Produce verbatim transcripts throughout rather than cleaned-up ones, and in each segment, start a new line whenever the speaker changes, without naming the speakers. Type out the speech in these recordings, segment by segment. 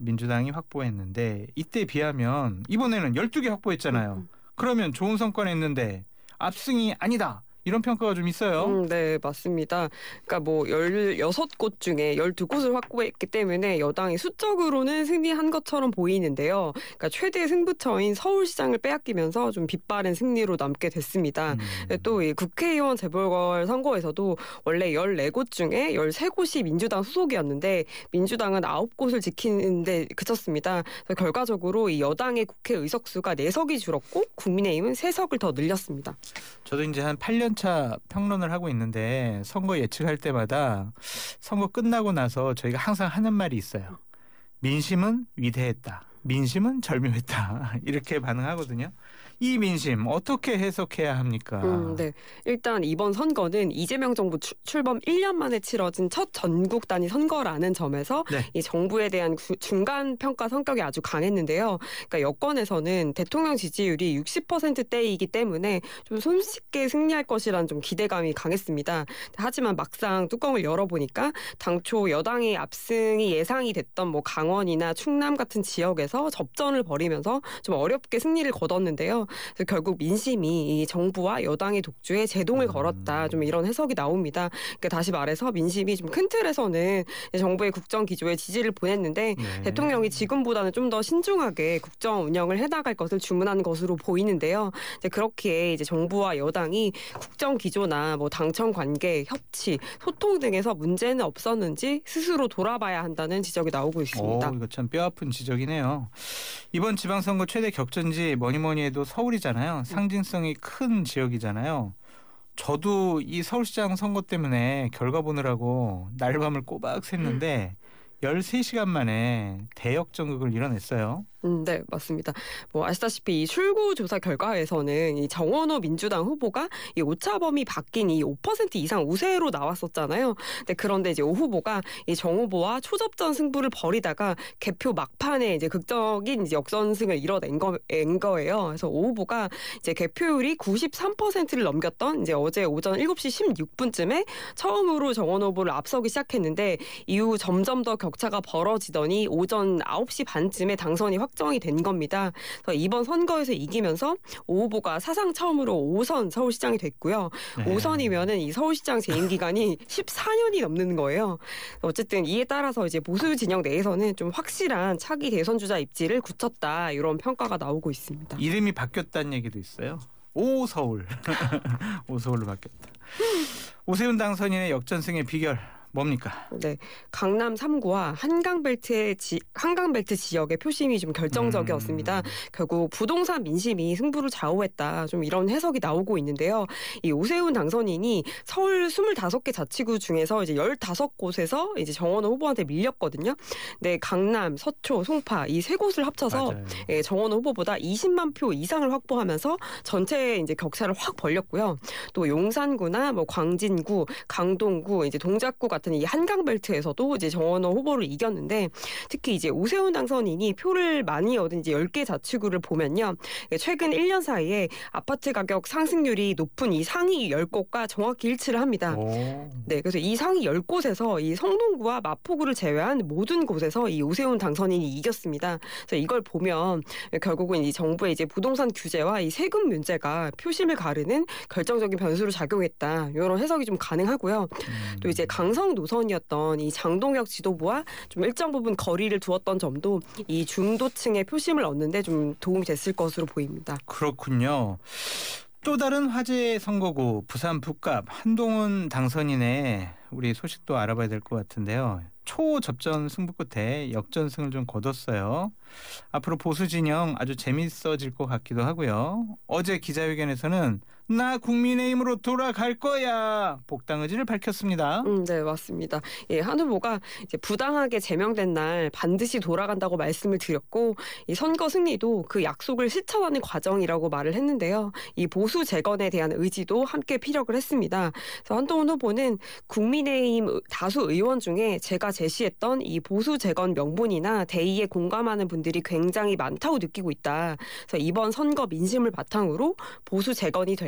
민주당이 확보했는데 이때 비하면 이번에는 열두 개 확보했잖아요. 그러면 좋은 성과 냈는데 압승이 아니다. 이런 평가가 좀 있어요.
음, 네, 맞습니다. 그러니까 뭐 열여섯 곳 중에 열두 곳을 확보했기 때문에 여당이 수적으로는 승리한 것처럼 보이는데요. 그러니까 최대 승부처인 서울시장을 빼앗기면서 좀 빗바른 승리로 남게 됐습니다.
음.
또 이 국회의원 재보궐 선거에서도 원래 열네 곳 중에 열세 곳이 민주당 소속이었는데 민주당은 아홉 곳을 지키는데 그쳤습니다. 그래서 결과적으로 이 여당의 국회 의석수가 네 석이 줄었고 국민의힘은 세 석을 더 늘렸습니다.
저도 이제 한 팔 년 차 평론을 하고 있는데 선거 예측할 때마다 선거 끝나고 나서 저희가 항상 하는 말이 있어요. 민심은 위대했다. 민심은 절묘했다. 이렇게 반응하거든요. 이 민심 어떻게 해석해야 합니까?
음, 네. 일단 이번 선거는 이재명 정부 출, 출범 일 년 만에 치러진 첫 전국 단위 선거라는 점에서
네.
이 정부에 대한 구, 중간 평가 성격이 아주 강했는데요. 그러니까 여권에서는 대통령 지지율이 육십 퍼센트대이기 때문에 좀 손쉽게 승리할 것이라는 좀 기대감이 강했습니다. 하지만 막상 뚜껑을 열어보니까 당초 여당의 압승이 예상이 됐던 뭐 강원이나 충남 같은 지역에서 접전을 벌이면서 좀 어렵게 승리를 거뒀는데요. 그래서 결국 민심이 이 정부와 여당의 독주에 제동을 걸었다. 좀 이런 해석이 나옵니다. 그러니까 다시 말해서 민심이 좀 큰 틀에서는 정부의 국정 기조에 지지를 보냈는데
네.
대통령이 지금보다는 좀 더 신중하게 국정 운영을 해나갈 것을 주문한 것으로 보이는데요. 이제 그렇게 이제 정부와 여당이 국정 기조나 뭐 당청 관계, 협치, 소통 등에서 문제는 없었는지 스스로 돌아봐야 한다는 지적이 나오고 있습니다.
오, 이거 참 뼈아픈 지적이네요. 이번 지방선거 최대 격전지 뭐니 뭐니 해도 서울이잖아요. 상징성이 큰 지역이잖아요. 저도 이 서울시장 선거 때문에 결과 보느라고 날밤을 꼬박 샜는데 열세 시간 만에 대역전극을 이뤄냈어요.
음, 네, 맞습니다. 뭐 아시다시피 이 출구조사 결과에서는 이 정원호 민주당 후보가 이 오차범위 바뀐 이 오 퍼센트 이상 우세로 나왔었잖아요. 근데 그런데 이제 오 후보가 이 정 후보와 초접전 승부를 벌이다가 개표 막판에 이제 극적인 이제 역전승을 이뤄낸 거, 낸 거예요. 그래서 오 후보가 이제 개표율이 구십삼 퍼센트를 넘겼던 이제 어제 오전 일곱 시 십육 분쯤에 처음으로 정원호 후보를 앞서기 시작했는데 이후 점점 더 격차가 벌어지더니 오전 아홉 시 반쯤에 당선이 확 확정이 된 겁니다. 그래서 이번 선거에서 이기면서 오 후보가 사상 처음으로 오 선 서울시장이 됐고요.
네.
오 선이면은 이 서울시장 재임 기간이 십사 년이 넘는 거예요. 어쨌든 이에 따라서 이제 보수 진영 내에서는 좀 확실한 차기 대선 주자 입지를 굳혔다 이런 평가가 나오고 있습니다.
이름이 바뀌었다는 얘기도 있어요. 오서울. 오서울로 바뀌었다. 오세훈 당선인의 역전승의 비결 뭡니까?
네, 강남 삼 구와 한강벨트의 지, 한강벨트 지역의 표심이 좀 결정적이었습니다. 음. 결국 부동산 민심이 승부를 좌우했다. 좀 이런 해석이 나오고 있는데요. 이 오세훈 당선인이 서울 스물다섯 개 자치구 중에서 이제 열다섯 곳에서 이제 정원호 후보한테 밀렸거든요. 네, 강남, 서초, 송파 이 세 곳을 합쳐서 예, 정원호 후보보다 이십만 표 이상을 확보하면서 전체 이제 격차를 확 벌렸고요. 또 용산구나 뭐 광진구, 강동구, 이제 동작구 같은 같은 이 한강벨트에서도 이제 정원호 후보를 이겼는데 특히 이제 오세훈 당선인이 표를 많이 얻은 이제 열 개 자치구를 보면요. 최근 일 년 사이에 아파트 가격 상승률이 높은 이 상위 열 곳과 정확히 일치를 합니다.
오.
네, 그래서 이 상위 열 곳에서 이 성동구와 마포구를 제외한 모든 곳에서 이 오세훈 당선인이 이겼습니다. 그래서 이걸 보면 결국은 이 정부의 이제 부동산 규제와 이 세금 문제가 표심을 가르는 결정적인 변수로 작용했다. 이런 해석이 좀 가능하고요.
음.
또 이제 강성 노선이었던 이 장동혁 지도부와 좀 일정 부분 거리를 두었던 점도 이 중도층의 표심을 얻는데 좀 도움이 됐을 것으로 보입니다.
그렇군요. 또 다른 화제의 선거구 부산 북갑 한동훈 당선인의 우리 소식도 알아봐야 될 것 같은데요. 초접전 승부 끝에 역전승을 좀 거뒀어요. 앞으로 보수 진영 아주 재밌어질 것 같기도 하고요. 어제 기자회견에서는 나 국민의힘으로 돌아갈 거야 복당 의지를 밝혔습니다.
음, 네, 맞습니다. 예, 한 후보가 이제 부당하게 제명된 날 반드시 돌아간다고 말씀을 드렸고 이 선거 승리도 그 약속을 실천하는 과정이라고 말을 했는데요. 이 보수 재건에 대한 의지도 함께 피력을 했습니다. 그래서 한동훈 후보는 국민의힘 다수 의원 중에 제가 제시했던 이 보수 재건 명분이나 대의에 공감하는 분들이 굉장히 많다고 느끼고 있다. 그래서 이번 선거 민심을 바탕으로 보수 재건이 될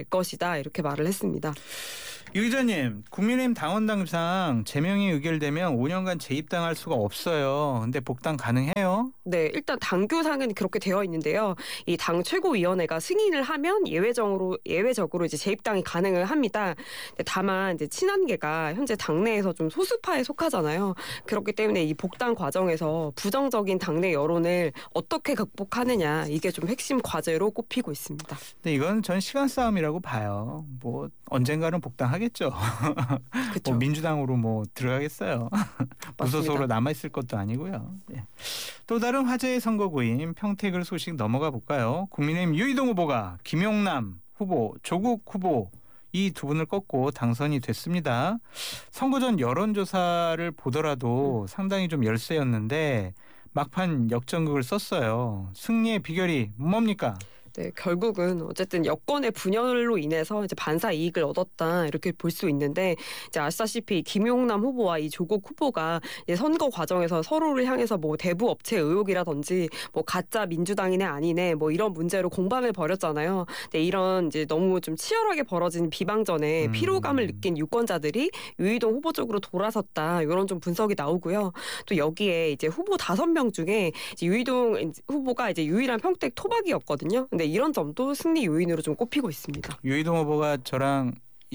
될 것이다 이렇게 말을 했습니다.
유 기자님, 국민의힘 당원당상 제명이 의결되면 오 년간 재입당할 수가 없어요. 근데 복당 가능해요?
네, 일단 당규상은 그렇게 되어 있는데요. 이 당 최고위원회가 승인을 하면 예외적으로 예외적으로 이제 재입당이 가능을 합니다. 다만 이제 친한계가 현재 당내에서 좀 소수파에 속하잖아요. 그렇기 때문에 이 복당 과정에서 부정적인 당내 여론을 어떻게 극복하느냐 이게 좀 핵심 과제로 꼽히고 있습니다.
근데 이건 전 시간 싸움이라고 봐요. 뭐 언젠가는 복당하겠죠. 뭐 민주당으로 뭐 들어가겠어요. 무소속으로 남아 있을 것도 아니고요. 예. 또 다른 화제의 선거구인 평택을 소식 넘어가 볼까요? 국민의힘 유이동 후보가 김용남 후보, 조국 후보 이 두 분을 꺾고 당선이 됐습니다. 선거 전 여론조사를 보더라도 상당히 좀 열세였는데 막판 역전극을 썼어요. 승리의 비결이 뭡니까?
네, 결국은 어쨌든 여권의 분열로 인해서 이제 반사 이익을 얻었다 이렇게 볼 수 있는데 이제 아시다시피 김용남 후보와 이 조국 후보가 이제 선거 과정에서 서로를 향해서 뭐 대부 업체 의혹이라든지 뭐 가짜 민주당이네 아니네 뭐 이런 문제로 공방을 벌였잖아요. 근데 이런 이제 너무 좀 치열하게 벌어진 비방전에
음.
피로감을 느낀 유권자들이 유이동 후보 쪽으로 돌아섰다 이런 좀 분석이 나오고요. 또 여기에 이제 후보 다섯 명 중에 이제 유이동 후보가 이제 유일한 평택 토박이었거든요. 근데 이런 점도 승리 요인으로 좀 꼽히고 있습니다.
유이동 후보가 저랑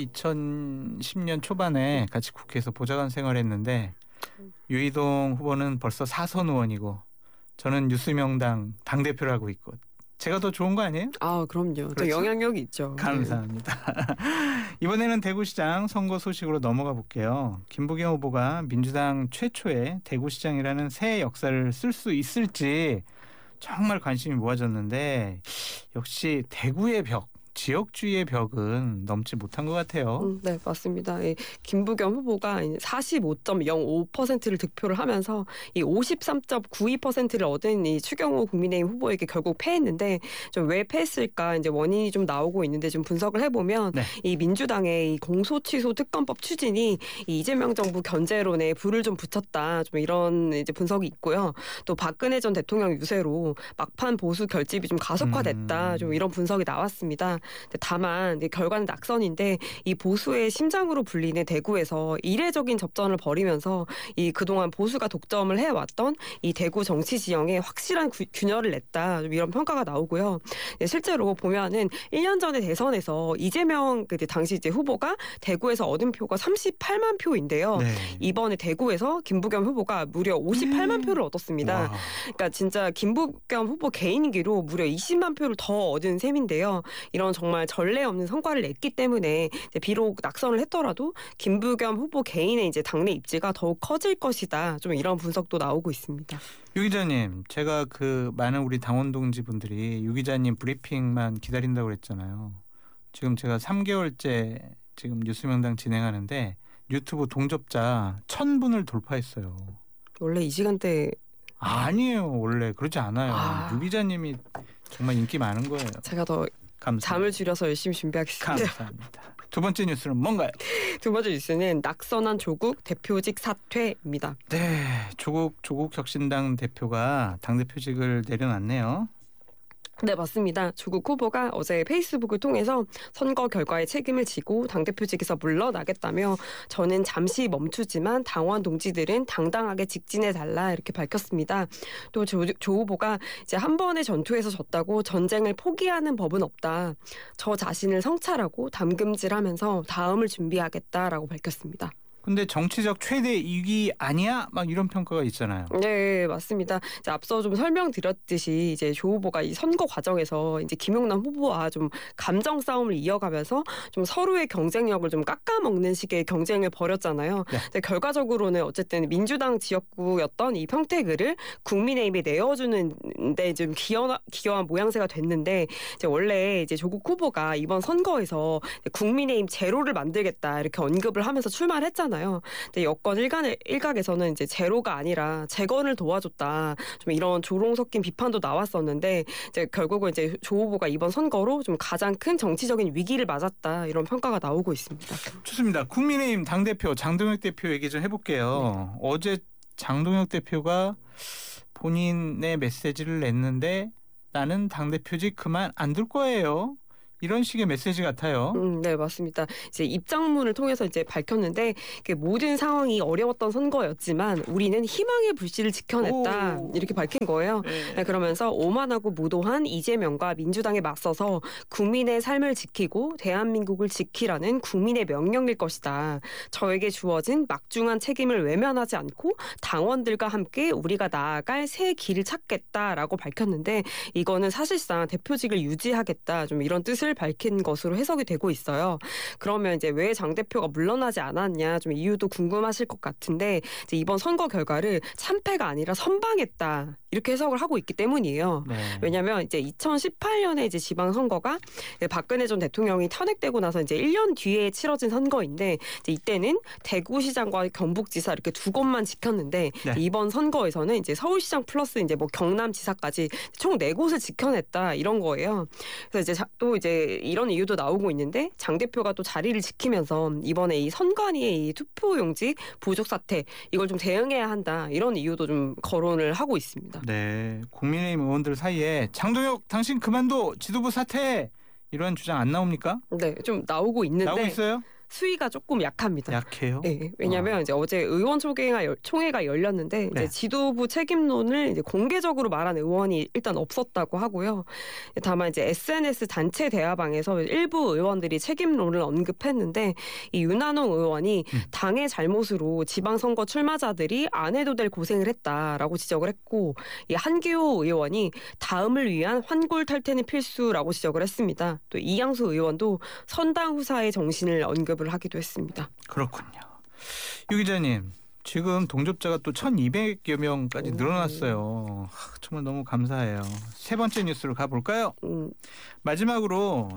이천십 년 초반에 같이 국회에서 보좌관 생활했는데 유이동 후보는 벌써 사선 의원이고 저는 뉴스명당 당대표를 하고 있고 제가 더 좋은 거 아니에요?
아 그럼요.
그렇죠?
또 영향력이 있죠.
감사합니다. 이번에는 대구시장 선거 소식으로 넘어가 볼게요. 김부겸 후보가 민주당 최초의 대구시장이라는 새 역사를 쓸 수 있을지 정말 관심이 모아졌는데 역시 대구의 벽, 지역주의의 벽은 넘지 못한 것 같아요.
음, 네, 맞습니다. 이 김부겸 후보가 사십오 점 영오 퍼센트를 득표를 하면서 이 오십삼 점 구이 퍼센트를 얻은 이 추경호 국민의힘 후보에게 결국 패했는데 좀 왜 패했을까 이제 원인이 좀 나오고 있는데 좀 분석을 해보면
네.
이 민주당의 이 공소취소 특검법 추진이 이 이재명 정부 견제론에 불을 좀 붙였다 좀 이런 이제 분석이 있고요. 또 박근혜 전 대통령 유세로 막판 보수 결집이 좀 가속화됐다
음.
좀 이런 분석이 나왔습니다. 다만 결과는 낙선인데 이 보수의 심장으로 불리는 대구에서 이례적인 접전을 벌이면서 이 그동안 보수가 독점을 해왔던 이 대구 정치 지형에 확실한 구, 균열을 냈다 이런 평가가 나오고요. 실제로 보면은 일 년 전에 대선에서 이재명 그 당시 이제 후보가 대구에서 얻은 표가 삼십팔만 표인데요.
네.
이번에 대구에서 김부겸 후보가 무려 오십팔만
음.
표를 얻었습니다.
와.
그러니까 진짜 김부겸 후보 개인기로 무려 이십만 표를 더 얻은 셈인데요. 이런 정말 전례 없는 성과를 냈기 때문에 이제 비록 낙선을 했더라도 김부겸 후보 개인의 이제 당내 입지가 더욱 커질 것이다. 좀 이런 분석도 나오고 있습니다.
유 기자님, 제가 그 많은 우리 당원 동지분들이 유 기자님 브리핑만 기다린다고 그랬잖아요. 지금 제가 삼 개월째 지금 뉴스명당 진행하는데 유튜브 동접자 천 분을 돌파했어요.
원래 이 시간대
아니에요. 원래 그렇지 않아요.
아.
유 기자님이 정말 인기 많은 거예요.
제가 더
감사합니다.
잠을 줄여서 열심히 준비하겠습니다.
감사합니다. 두 번째 뉴스는 뭔가요?
두 번째 뉴스는 낙선한 조국 대표직 사퇴입니다.
네, 조국 조국 혁신당 대표가 당대표직을 내려놨네요.
네, 맞습니다. 조국 후보가 어제 페이스북을 통해서 선거 결과에 책임을 지고 당대표직에서 물러나겠다며 저는 잠시 멈추지만 당원 동지들은 당당하게 직진해달라 이렇게 밝혔습니다. 또 조 조 후보가 이제 한 번의 전투에서 졌다고 전쟁을 포기하는 법은 없다. 저 자신을 성찰하고 담금질하면서 다음을 준비하겠다라고 밝혔습니다.
근데 정치적 최대 이익이 아니야? 막 이런 평가가 있잖아요.
네, 맞습니다. 이제 앞서 좀 설명드렸듯이 이제 조 후보가 이 선거 과정에서 이제 김용남 후보와 좀 감정 싸움을 이어가면서 좀 서로의 경쟁력을 좀 깎아먹는 식의 경쟁을 벌였잖아요.
네.
근데 결과적으로는 어쨌든 민주당 지역구였던 이 평택을 국민의힘에 내어주는데 좀 기여, 기여한 모양새가 됐는데 이제 원래 이제 조국 후보가 이번 선거에서 국민의힘 제로를 만들겠다 이렇게 언급을 하면서 출마를 했잖아요. 근데 여권 일각, 일각에서는 이제 제로가 아니라 재건을 도와줬다. 좀 이런 조롱 섞인 비판도 나왔었는데 이제 결국은 이제 조 후보가 이번 선거로 좀 가장 큰 정치적인 위기를 맞았다. 이런 평가가 나오고 있습니다.
좋습니다. 국민의힘 당대표 장동혁 대표 얘기 좀 해볼게요. 네. 어제 장동혁 대표가 본인의 메시지를 냈는데 나는 당대표직 그만 안 둘 거예요. 이런 식의 메시지 같아요.
음, 네, 맞습니다. 이제 입장문을 통해서 이제 밝혔는데 모든 상황이 어려웠던 선거였지만 우리는 희망의 불씨를 지켜냈다.
오.
이렇게 밝힌 거예요.
네.
네, 그러면서 오만하고 무도한 이재명과 민주당에 맞서서 국민의 삶을 지키고 대한민국을 지키라는 국민의 명령일 것이다. 저에게 주어진 막중한 책임을 외면하지 않고 당원들과 함께 우리가 나아갈 새 길을 찾겠다라고 밝혔는데 이거는 사실상 대표직을 유지하겠다. 좀 이런 뜻을 밝힌 것으로 해석이 되고 있어요. 그러면 이제 왜 장 대표가 물러나지 않았냐 좀 이유도 궁금하실 것 같은데 이제 이번 선거 결과를 참패가 아니라 선방했다 이렇게 해석을 하고 있기 때문이에요.
네.
왜냐하면 이제 이천십팔 년에 이제 지방 선거가 박근혜 전 대통령이 탄핵되고 나서 이제 일 년 뒤에 치러진 선거인데 이제 이때는 대구시장과 경북지사 이렇게 두 곳만 지켰는데
네.
이번 선거에서는 이제 서울시장 플러스 이제 뭐 경남지사까지 총 네 곳을 지켜냈다 이런 거예요. 그래서 이제 또 이제 이런 이유도 나오고 있는데 장 대표가 또 자리를 지키면서 이번에 이 선관위의 이 투표용지 부족 사태 이걸 좀 대응해야 한다 이런 이유도 좀 거론을 하고 있습니다.
네, 국민의힘 의원들 사이에 장동혁 당신 그만둬 지도부 사퇴 이런 주장 안 나옵니까?
네, 좀 나오고 있는데
나오고 있어요?
수위가 조금 약합니다.
약해요?
네, 왜냐하면
어.
이제 어제 의원 총회가, 총회가 열렸는데
네.
이제 지도부 책임론을 이제 공개적으로 말한 의원이 일단 없었다고 하고요. 다만 이제 에스엔에스 단체 대화방에서 일부 의원들이 책임론을 언급했는데 이 윤한홍 의원이
음.
당의 잘못으로 지방선거 출마자들이 안 해도 될 고생을 했다라고 지적을 했고 이 한기호 의원이 다음을 위한 환골탈태는 필수라고 지적을 했습니다. 또 이양수 의원도 선당 후사의 정신을 언급 을 하기도 했습니다.
그렇군요. 유 기자님, 지금 동접자가 또 천이백여 명까지 늘어났어요. 하, 정말 너무 감사해요. 세 번째 뉴스로 가볼까요?
음.
마지막으로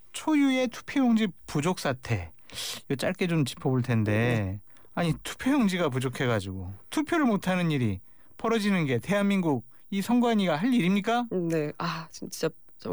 초유의 투표용지 부족 사태. 이거 짧게 좀 짚어볼 텐데 아니 투표용지가 부족해가지고 투표를 못하는 일이 벌어지는 게 대한민국 이 선관위가 할 일입니까?
네, 아 진짜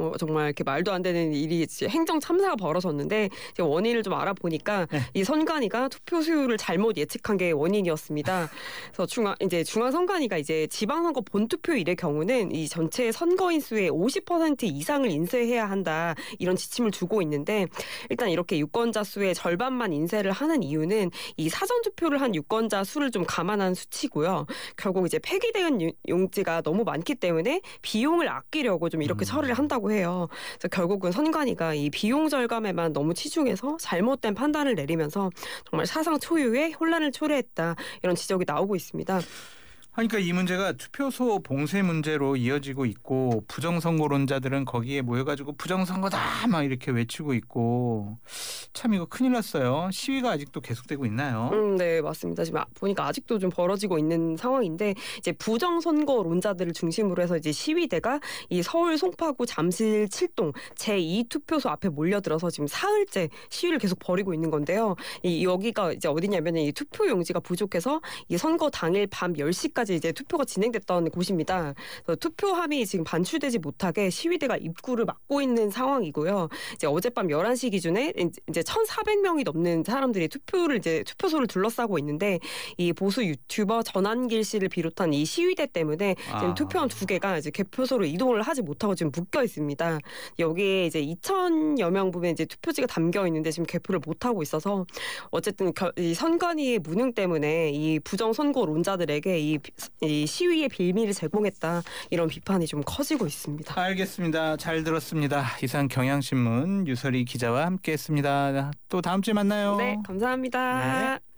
정말 이렇게 말도 안 되는 일이 행정 참사가 벌어졌는데 원인을 좀 알아보니까
네.
이 선관위가 투표 수율을 잘못 예측한 게 원인이었습니다. 그래서 중앙 이제 중앙 선관위가 이제 지방선거 본투표일의 경우는 이 전체 선거인 수의 오십 퍼센트 이상을 인쇄해야 한다 이런 지침을 두고 있는데 일단 이렇게 유권자 수의 절반만 인쇄를 하는 이유는 이 사전 투표를 한 유권자 수를 좀 감안한 수치고요. 결국 이제 폐기된 용지가 너무 많기 때문에 비용을 아끼려고 좀 이렇게
음.
처리를 한다고. 해요. 그래서 결국은 선관위가 이 비용 절감에만 너무 치중해서 잘못된 판단을 내리면서 정말 사상 초유의 혼란을 초래했다 이런 지적이 나오고 있습니다.
그러니까 이 문제가 투표소 봉쇄 문제로 이어지고 있고 부정선거론자들은 거기에 모여가지고 부정선거다 막 이렇게 외치고 있고 참 이거 큰일 났어요. 시위가 아직도 계속되고 있나요?
음, 네, 맞습니다. 지금 보니까 아직도 좀 벌어지고 있는 상황인데 이제 부정선거론자들을 중심으로 해서 이제 시위대가 이 서울 송파구 잠실 칠동 제이 투표소 앞에 몰려들어서 지금 사흘째 시위를 계속 벌이고 있는 건데요. 이 여기가 이제 어디냐면 이 투표용지가 부족해서 이 선거 당일 밤 열 시까지 이제 투표가 진행됐던 곳입니다. 투표함이 지금 반출되지 못하게 시위대가 입구를 막고 있는 상황이고요. 이제 어젯밤 열한 시 기준에 이제 천사백 명이 넘는 사람들이 투표를 이제 투표소를 둘러싸고 있는데 이 보수 유튜버 전한길 씨를 비롯한 이 시위대 때문에 지금
아.
투표함 두 개가 이제 개표소로 이동을 하지 못하고 지금 묶여 있습니다. 여기에 이제 이천여 명 분의 이제 투표지가 담겨 있는데 지금 개표를 못 하고 있어서 어쨌든 이 선관위의 무능 때문에 이 부정선거론자들에게 이 이 시위의 빌미를 제공했다 이런 비판이 좀 커지고 있습니다.
알겠습니다. 잘 들었습니다. 이상 경향신문 유설이 기자와 함께했습니다. 또 다음 주에 만나요.
네, 감사합니다.
네.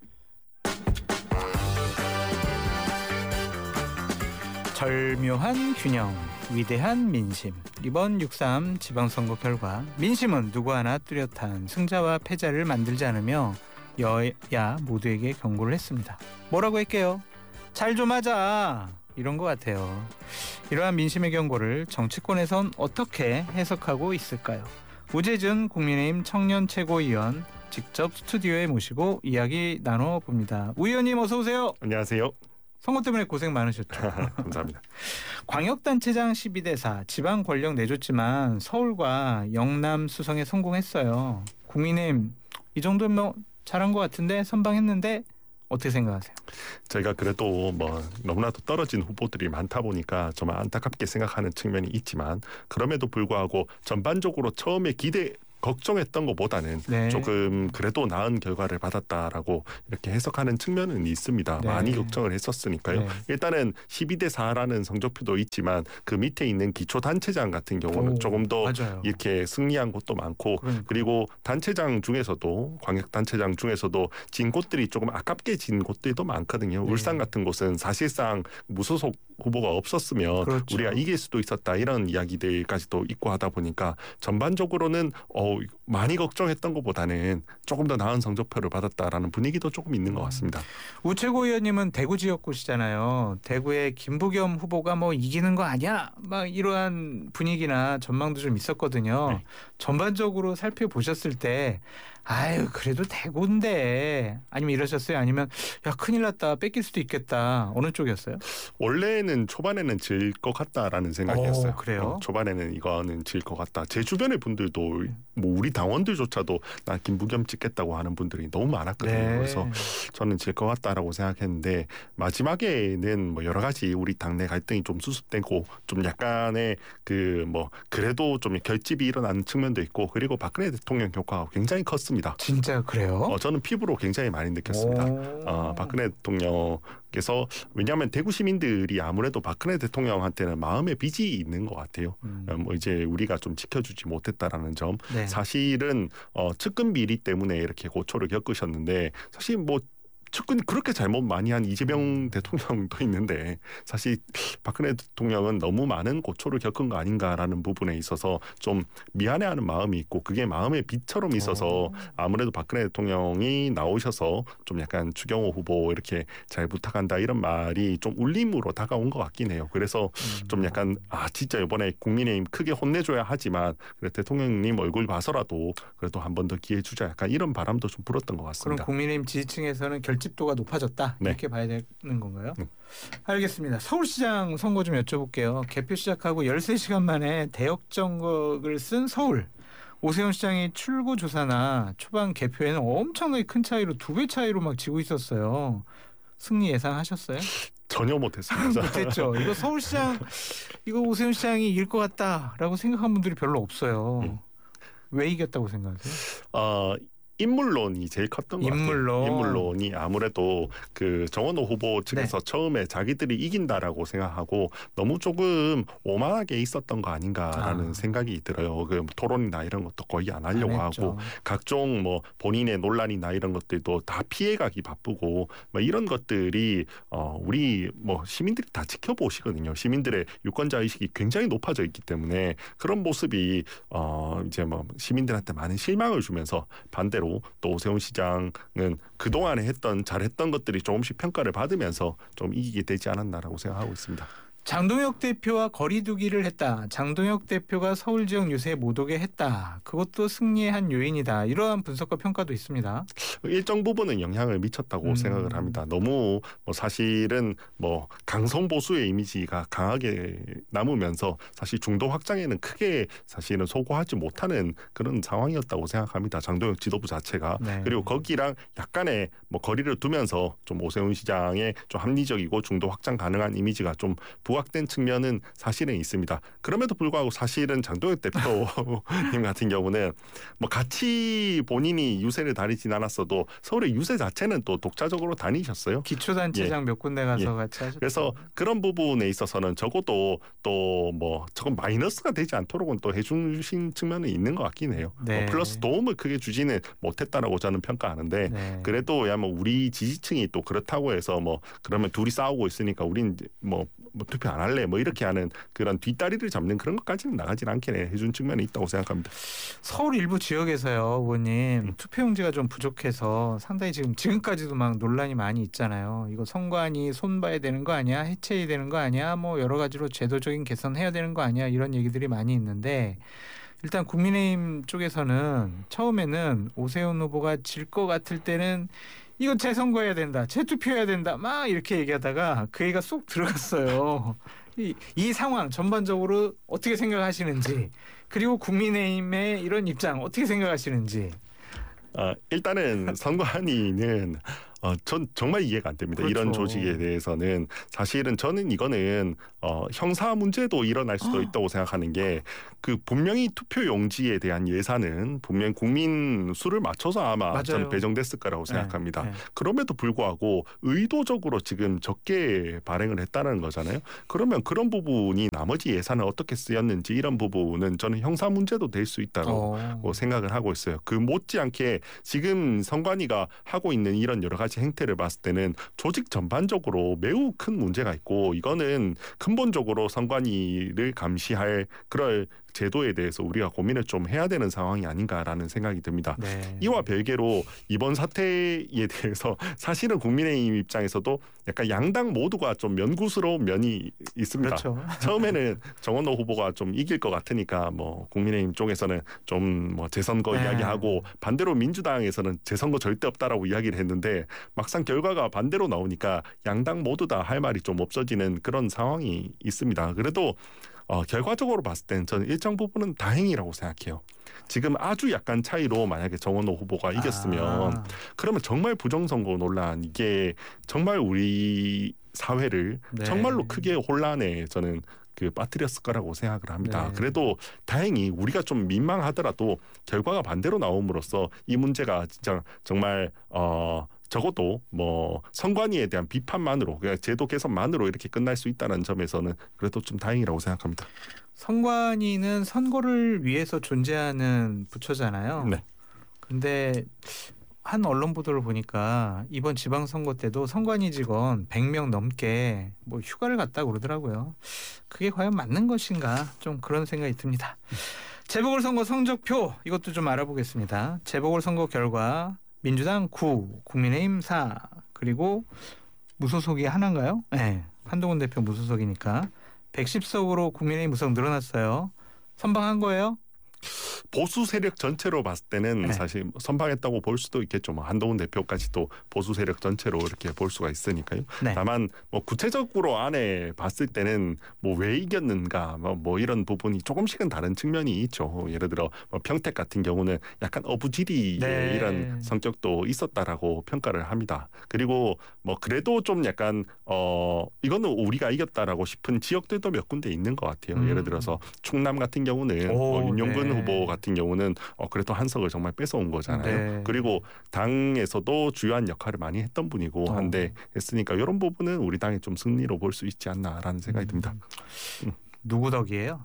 절묘한 균형, 위대한 민심. 이번 육삼 지방선거 결과 민심은 누구 하나 뚜렷한 승자와 패자를 만들지 않으며 여야 모두에게 경고를 했습니다. 뭐라고 할게요? 잘 좀 하자 이런 것 같아요. 이러한 민심의 경고를 정치권에선 어떻게 해석하고 있을까요? 우재준 국민의힘 청년 최고위원 직접 스튜디오에 모시고 이야기 나눠봅니다. 우 의원님 어서 오세요.
안녕하세요.
선거 때문에 고생 많으셨죠.
감사합니다.
광역단체장 십이 대 사 지방 권력 내줬지만 서울과 영남 수성에 성공했어요. 국민의힘 이 정도면 뭐 잘한 것 같은데 선방했는데 어떻게 생각하세요?
저희가 그래도 뭐 너무나도 떨어진 후보들이 많다 보니까 정말 안타깝게 생각하는 측면이 있지만 그럼에도 불구하고 전반적으로 처음에 기대 걱정했던 것보다는
네.
조금 그래도 나은 결과를 받았다라고 이렇게 해석하는 측면은 있습니다.
네.
많이 걱정을 했었으니까요.
네.
일단은 십이 대 사라는 성적표도 있지만 그 밑에 있는 기초단체장 같은 경우는
오,
조금 더
맞아요.
이렇게 승리한 곳도 많고
그러니까.
그리고 단체장 중에서도 광역단체장 중에서도 진 곳들이 조금 아깝게 진 곳들도 많거든요.
네.
울산 같은 곳은 사실상 무소속 후보가 없었으면
그렇죠.
우리가 이길 수도 있었다 이런 이야기들까지도 있고 하다 보니까 전반적으로는 어, 많이 걱정했던 것보다는 조금 더 나은 성적표를 받았다라는 분위기도 조금 있는 것 같습니다.
우최고 의원님은 대구 지역구시잖아요. 대구의 김부겸 후보가 뭐 이기는 거 아니야? 막 이러한 분위기나 전망도 좀 있었거든요.
네.
전반적으로 살펴보셨을 때 아유 그래도 대구인데 아니면 이러셨어요? 아니면 야 큰일 났다 뺏길 수도 있겠다 어느 쪽이었어요?
원래는 초반에는 질 것 같다라는 생각이었어요.
오, 그래요?
어, 초반에는 이거는 질 것 같다. 제 주변의 분들도 뭐 우리 당원들조차도 나 김부겸 찍겠다고 하는 분들이 너무 많았거든요.
네.
그래서 저는 질 것 같다라고 생각했는데 마지막에는 뭐 여러 가지 우리 당내 갈등이 좀 수습되고 좀 약간의 그 뭐 그래도 좀 결집이 일어나는 측면도 있고 그리고 박근혜 대통령 효과가 굉장히 컸습니다.
진짜 그래요?
어, 저는 피부로 굉장히 많이 느꼈습니다.
오.
어, 박근혜 대통령께서 왜냐하면 대구 시민들이 아무래도 박근혜 대통령한테는 마음의 빚이 있는 것 같아요.
음.
어, 뭐 이제 우리가 좀 지켜주지 못했다라는 점.
네.
사실은 어, 측근 비리 때문에 이렇게 고초를 겪으셨는데 사실 뭐 측근 그렇게 잘못 많이 한 이재명 대통령도 있는데 사실 박근혜 대통령은 너무 많은 고초를 겪은 거 아닌가라는 부분에 있어서 좀 미안해하는 마음이 있고 그게 마음의 빚처럼 있어서
오.
아무래도 박근혜 대통령이 나오셔서 좀 약간 추경호 후보 이렇게 잘 부탁한다 이런 말이 좀 울림으로 다가온 것 같긴 해요. 그래서
음.
좀 약간 아 진짜 이번에 국민의힘 크게 혼내줘야 하지만 그래 대통령님 얼굴 봐서라도 그래도 한 번 더 기회 주자 약간 이런 바람도 좀 불었던 것
그럼
같습니다.
국민의힘 지지층에서는 결집도가 높아졌다
네.
이렇게 봐야 되는 건가요?
네.
알겠습니다. 서울시장 선거 좀 여쭤볼게요. 개표 시작하고 열세 시간 만에 대역전극을 쓴 서울. 오세훈 시장이 출구 조사나 초반 개표에는 엄청나게 큰 차이로 두 배 차이로 막 지고 있었어요. 승리 예상하셨어요?
전혀 못했습니다.
못했죠. 이거 서울시장 이거 오세훈 시장이 이길 것 같다라고 생각한 분들이 별로 없어요.
음.
왜 이겼다고 생각하세요?
어, 인물론이 제일 컸던 것
인물론.
같아요. 인물론이 아무래도 그 정원호 후보 측에서
네.
처음에 자기들이 이긴다라고 생각하고 너무 조금 오만하게 있었던 거 아닌가라는
아.
생각이 들어요. 그 토론이나 이런 것도 거의 안 하려고
안
하고
했죠.
각종 뭐 본인의 논란이나 이런 것들도 다 피해가기 바쁘고 뭐 이런 것들이 어 우리 뭐 시민들이 다 지켜보시거든요. 시민들의 유권자 의식이 굉장히 높아져 있기 때문에 그런 모습이 어 이제 뭐 시민들한테 많은 실망을 주면서 반대로 또 오세훈 시장은 그동안에 했던 잘했던 것들이 조금씩 평가를 받으면서 좀 이기게 되지 않았나라고 생각하고 있습니다.
장동혁 대표와 거리두기를 했다. 장동혁 대표가 서울 지역 유세에 못 오게 했다. 그것도 승리의 한 요인이다. 이러한 분석과 평가도 있습니다.
일정 부분은 영향을 미쳤다고
음.
생각을 합니다. 너무 뭐 사실은 뭐 강성 보수의 이미지가 강하게 남으면서 사실 중도 확장에는 크게 사실은 소구하지 못하는 그런 상황이었다고 생각합니다. 장동혁 지도부 자체가.
네.
그리고 거기랑 약간의 뭐 거리를 두면서 좀 오세훈 시장의 좀 합리적이고 중도 확장 가능한 이미지가 좀 부각된 측면은 사실은 있습니다. 그럼에도 불구하고 사실은 장동혁 대표님 같은 경우는 뭐 같이 본인이 유세를 다니진 않았어도 서울의 유세 자체는 또 독자적으로 다니셨어요.
기초단체장
예.
몇 군데 가서
예.
같이 하셨죠.
그래서 그런 부분에 있어서는 적어도 또 뭐 저건 마이너스가 되지 않도록은 또 해주신 측면은 있는 것 같긴 해요.
네.
뭐 플러스 도움을 크게 주지는 못했다라고 저는 평가하는데
네.
그래도 야 뭐 우리 지지층이 또 그렇다고 해서 뭐 그러면 둘이 싸우고 있으니까 우린 뭐, 뭐 투표 안 할래 뭐 이렇게 하는 그런 뒷다리를 잡는 그런 것까지는 나가진 않게 해준 측면이 있다고 생각합니다.
서울 일부 지역에서요, 의원님
음.
투표용지가 좀 부족해서 상당히 지금 지금까지도 막 논란이 많이 있잖아요. 이거 선관위 손봐야 되는 거 아니야? 해체해야 되는 거 아니야? 뭐 여러 가지로 제도적인 개선해야 되는 거 아니야? 이런 얘기들이 많이 있는데 일단 국민의힘 쪽에서는 처음에는 오세훈 후보가 질 것 같을 때는 이거 재선거해야 된다, 재투표해야 된다, 막 이렇게 얘기하다가 그 얘기가 쏙 들어갔어요. 이, 이 상황 전반적으로 어떻게 생각하시는지 그리고 국민의힘의 이런 입장 어떻게 생각하시는지.
어, 일단은 선관위는 어, 전 정말 이해가 안 됩니다.
그렇죠.
이런 조직에 대해서는 사실은 저는 이거는 어, 형사 문제도 일어날 수도 있다고 생각하는 게 그 분명히 투표 용지에 대한 예산은 분명 국민 수를 맞춰서 아마
맞아요.
저는 배정됐을 거라고 생각합니다.
네, 네.
그럼에도 불구하고 의도적으로 지금 적게 발행을 했다는 거잖아요. 그러면 그런 부분이 나머지 예산을 어떻게 쓰였는지 이런 부분은 저는 형사 문제도 될 수 있다고
어.
생각을 하고 있어요. 그 못지않게 지금 선관위가 하고 있는 이런 여러 가지 행태를 봤을 때는 조직 전반적으로 매우 큰 문제가 있고 이거는 근본적으로 선관위를 감시할 그럴 제도에 대해서 우리가 고민을 좀 해야 되는 상황이 아닌가라는 생각이 듭니다.
네.
이와 별개로 이번 사태에 대해서 사실은 국민의힘 입장에서도 약간 양당 모두가 좀 면구스러운 면이 있습니다.
그렇죠.
처음에는 정원호 후보가 좀 이길 것 같으니까 뭐 국민의힘 쪽에서는 좀 뭐 재선거
네.
이야기하고 반대로 민주당에서는 재선거 절대 없다라고 이야기를 했는데 막상 결과가 반대로 나오니까 양당 모두 다 할 말이 좀 없어지는 그런 상황이 있습니다. 그래도 어, 결과적으로 봤을 때는 저는 일정 부분은 다행이라고 생각해요. 지금 아주 약간 차이로 만약에 정원호 후보가 이겼으면
아.
그러면 정말 부정선거 논란 이게 정말 우리 사회를
네.
정말로 크게 혼란에 저는 그 빠뜨렸을 거라고 생각을 합니다.
네.
그래도 다행히 우리가 좀 민망하더라도 결과가 반대로 나옴으로써 이 문제가 진짜 정말 어 적어도 뭐 선관위에 대한 비판만으로 그냥 제도 개선만으로 이렇게 끝날 수 있다는 점에서는 그래도 좀 다행이라고 생각합니다.
선관위는 선거를 위해서 존재하는 부처잖아요.
네.
근데 한 언론 보도를 보니까 이번 지방선거 때도 선관위 직원 백 명 넘게 뭐 휴가를 갔다 그러더라고요. 그게 과연 맞는 것인가 좀 그런 생각이 듭니다. 재보궐선거 성적표 이것도 좀 알아보겠습니다. 재보궐선거 결과 민주당 구, 국민의힘 사, 그리고 무소속이 하나인가요? 네, 한동훈 대표 무소속이니까 백십 석으로 국민의힘 무소속 늘어났어요. 선방한 거예요?
보수 세력 전체로 봤을 때는
네.
사실 선방했다고 볼 수도 있겠죠. 뭐 한동훈 대표까지도 보수 세력 전체로 이렇게 볼 수가 있으니까요.
네.
다만 뭐 구체적으로 안에 봤을 때는 뭐 왜 이겼는가 뭐, 뭐 이런 부분이 조금씩은 다른 측면이 있죠. 예를 들어 뭐 평택 같은 경우는 약간 어부지리의
네.
이런 성격도 있었다라고 평가를 합니다. 그리고 뭐 그래도 좀 약간 어 이거는 우리가 이겼다라고 싶은 지역들도 몇 군데 있는 것 같아요.
음.
예를 들어서 충남 같은 경우는
오,
어, 윤영근
네.
후보 같은 경우는 어, 그래도 한석을 정말 뺏어온 거잖아요.
네.
그리고 당에서도 주요한 역할을 많이 했던 분이고
어.
한데 했으니까 이런 부분은 우리 당의 좀 승리로 볼 수 있지 않나라는 생각이 듭니다.
음. 누구 덕이에요?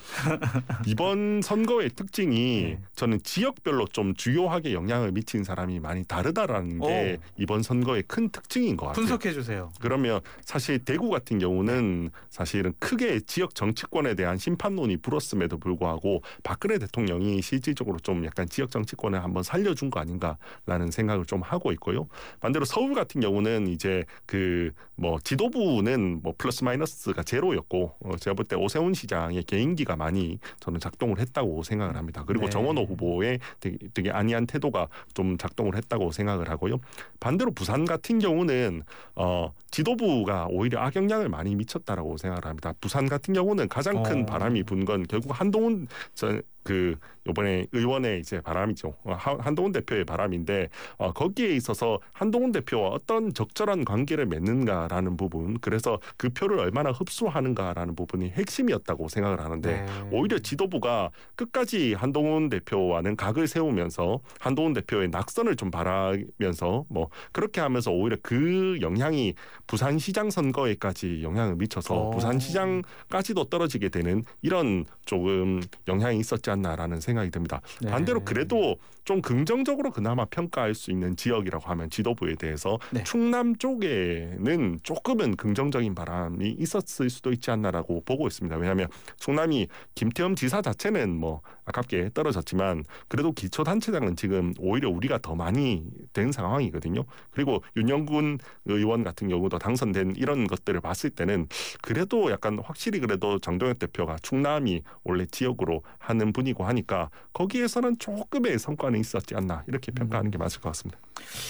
이번 선거의 특징이
네.
저는 지역별로 좀 주요하게 영향을 미친 사람이 많이 다르다라는 게
오.
이번 선거의 큰 특징인 것 같아요.
분석해 주세요.
그러면 사실 대구 같은 경우는 사실은 크게 지역 정치권에 대한 심판론이 불었음에도 불구하고 박근혜 대통령이 실질적으로 좀 약간 지역 정치권을 한번 살려준 거 아닌가라는 생각을 좀 하고 있고요. 반대로 서울 같은 경우는 이제 그 뭐 지도부는 뭐 플러스 마이너스가 제로였고 어 제가 볼 때 오세훈 시장의 개인기가 많이 저는 작동을 했다고 생각을 합니다. 그리고
네.
정원호 후보의 되게, 되게 안이한 태도가 좀 작동을 했다고 생각을 하고요. 반대로 부산 같은 경우는 어 지도부가 오히려 악영향을 많이 미쳤다라고 생각을 합니다. 부산 같은 경우는 가장 큰
어.
바람이 분 건 결국 한동훈 전 그 이번에 의원의 이제 바람이죠. 어, 한- 한동훈 대표의 바람인데 어, 거기에 있어서 한동훈 대표와 어떤 적절한 관계를 맺는가라는 부분, 그래서 그 표를 얼마나 흡수하는가라는 부분이 핵심이었다고 생각을 하는데
네.
오히려 지도부가 끝까지 한동훈 대표와는 각을 세우면서 한동훈 대표의 낙선을 좀 바라면서 뭐 그렇게 하면서 오히려 그 영향이 부산시장 선거에까지 영향을 미쳐서
어.
부산시장까지도 떨어지게 되는 이런 조금 영향이 있었지 않나라는 생각이 듭니다.
네.
반대로 그래도 좀 긍정적으로 그나마 평가할 수 있는 지역이라고 하면 지도부에 대해서
네.
충남 쪽에는 조금은 긍정적인 바람이 있었을 수도 있지 않나라고 보고 있습니다. 왜냐하면 충남이 김태흠 지사 자체는 뭐 아깝게 떨어졌지만 그래도 기초단체장은 지금 오히려 우리가 더 많이 된 상황이거든요. 그리고 윤영군 의원 같은 경우도 당선된 이런 것들을 봤을 때는 그래도 약간 확실히 그래도 정동혁 대표가 충남이 원래 지역으로 하는 분이고 하니까 거기에서는 조금의 성과는 있었지 않나 이렇게 평가하는 게 맞을 것 같습니다.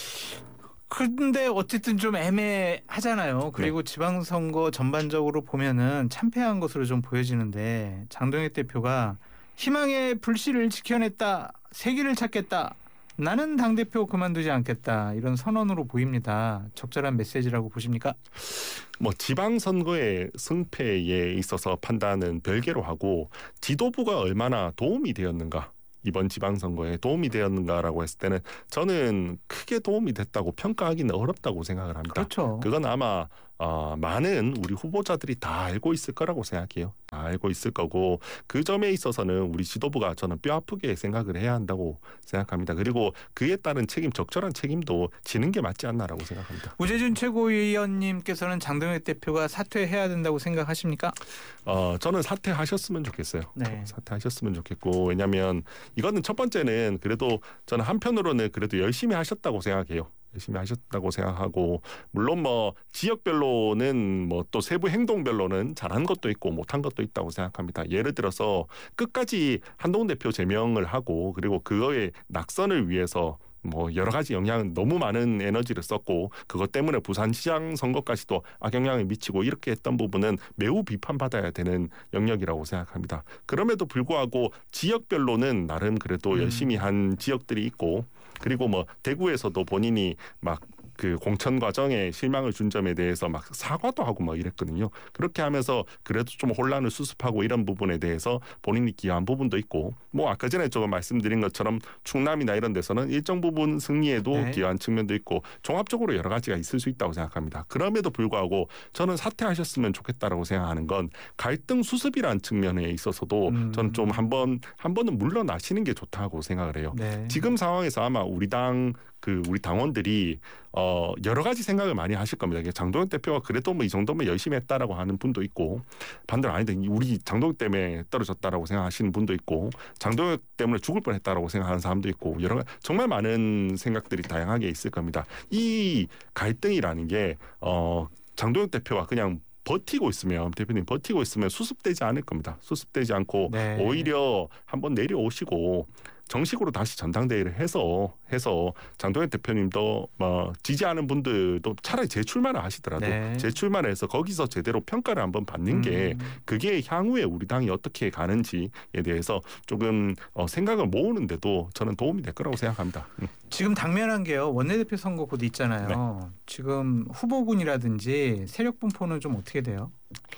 근데 어쨌든 좀 애매하잖아요. 그리고 지방선거 전반적으로 보면은 참패한 것으로 좀 보여지는데 장동혁 대표가 희망의 불씨를 지켜냈다, 세기를 찾겠다. 나는 당대표 그만두지 않겠다 이런 선언으로 보입니다. 적절한 메시지라고 보십니까?
뭐 지방선거의 승패에 있어서 판단은 별개로 하고 지도부가 얼마나 도움이 되었는가, 이번 지방선거에 도움이 되었는가라고 했을 때는 저는 크게 도움이 됐다고 평가하기는 어렵다고 생각을 합니다.
그렇죠.
그건 아마 어, 많은 우리 후보자들이 다 알고 있을 거라고 생각해요. 다 알고 있을 거고 그 점에 있어서는 우리 지도부가 저는 뼈 아프게 생각을 해야 한다고 생각합니다. 그리고 그에 따른 책임, 적절한 책임도 지는 게 맞지 않나라고 생각합니다.
우재준 최고위원님께서는 장동혁 대표가 사퇴해야 된다고 생각하십니까?
어, 저는 사퇴하셨으면 좋겠어요.
네.
사퇴하셨으면 좋겠고, 왜냐하면 이거는 첫 번째는 그래도 저는 한편으로는 그래도 열심히 하셨다고 생각해요. 열심히 하셨다고 생각하고, 물론 뭐 지역별로는 뭐 또 세부 행동별로는 잘한 것도 있고 못한 것도 있다고 생각합니다. 예를 들어서 끝까지 한동훈 대표 제명을 하고 그리고 그거의 낙선을 위해서 뭐 여러 가지 영향은 너무 많은 에너지를 썼고 그것 때문에 부산시장 선거까지도 악영향을 미치고 이렇게 했던 부분은 매우 비판받아야 되는 영역이라고 생각합니다. 그럼에도 불구하고 지역별로는 나름 그래도
음.
열심히 한 지역들이 있고, 그리고 뭐 대구에서도 본인이 막 그 공천 과정에 실망을 준 점에 대해서 막 사과도 하고 막 이랬거든요. 그렇게 하면서 그래도 좀 혼란을 수습하고 이런 부분에 대해서 본인이 기여한 부분도 있고, 뭐 아까 전에 조금 말씀드린 것처럼 충남이나 이런 데서는 일정 부분 승리에도
네.
기여한 측면도 있고 종합적으로 여러 가지가 있을 수 있다고 생각합니다. 그럼에도 불구하고 저는 사퇴하셨으면 좋겠다라고 생각하는 건 갈등 수습이라는 측면에 있어서도
음.
저는 좀 한번 한 번은 물러나시는 게 좋다고 생각을 해요.
네.
지금 상황에서 아마 우리 당 그 우리 당원들이 어 여러 가지 생각을 많이 하실 겁니다. 이게 장동혁 대표가 그래도 뭐 이 정도면 열심히 했다라고 하는 분도 있고, 반대로 아니다 우리 장동혁 때문에 떨어졌다라고 생각하시는 분도 있고, 장동혁 때문에 죽을 뻔했다라고 생각하는 사람도 있고, 여러 정말 많은 생각들이 다양하게 있을 겁니다. 이 갈등이라는 게 어 장동혁 대표가 그냥 버티고 있으면, 대표님 버티고 있으면 수습되지 않을 겁니다. 수습되지 않고
네.
오히려 한번 내려오시고 정식으로 다시 전당대회를 해서 해서 장동혁 대표님도 뭐 지지하는 분들도 차라리 재출마를 하시더라도
네.
재출마를 해서 거기서 제대로 평가를 한번 받는 게
음.
그게 향후에 우리 당이 어떻게 가는지에 대해서 조금 어, 생각을 모으는데도 저는 도움이 될 거라고 생각합니다. 음.
지금 당면한 게요. 원내대표 선거 곧 있잖아요.
네.
지금 후보군이라든지 세력 분포는 좀 어떻게 돼요?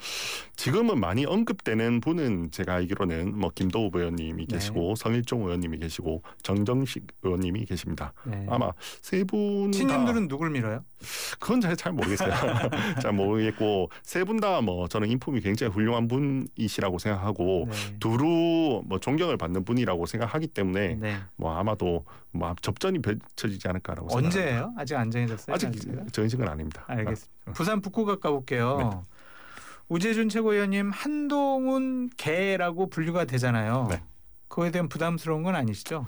지금은 많이 언급되는 분은 제가 알기로는 뭐 김도우 의원님이
네.
계시고 성일종 의원님이 계시고 정정식 의원님이 계십니다.
네.
아마 세 분 다
친윤들은 누굴 밀어요?
그건 잘, 잘 모르겠어요. 잘 모르겠고 세 분 다 뭐 저는 인품이 굉장히 훌륭한 분이시라고 생각하고
네.
두루 뭐 존경을 받는 분이라고 생각하기 때문에
네.
뭐 아마도 뭐 접전이 펼쳐지지 않을까라고 생각합니다.
언제예요? 아직 안 정해졌어요?
아직
날짜가?
정식은 아닙니다.
알겠습니다. 부산 북구가 가볼게요.
네.
우재준 최고위원님 한동훈 개라고 분류가 되잖아요.
네.
그거에 대한 부담스러운 건 아니시죠?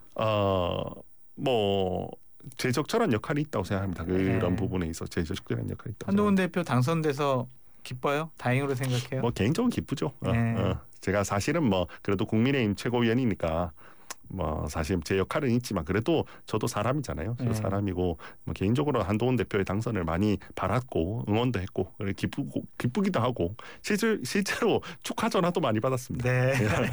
어뭐 제적절한 역할이 있다고 생각합니다. 그런
네.
부분에 있어 제적절한 역할이 있다고
한동훈
생각합니다.
대표 당선돼서 기뻐요? 다행으로 생각해요?
뭐 개인적으로 기쁘죠. 어,
네.
어. 제가 사실은 뭐 그래도 국민의힘 최고위원이니까 뭐 사실 제 역할은 있지만 그래도 저도 사람이잖아요. 저도
네.
사람이고 뭐 개인적으로 한동훈 대표의 당선을 많이 바랐고 응원도 했고 그래 기쁘고 기쁘기도 하고 실제 실제로 축하 전화도 많이 받았습니다.
네.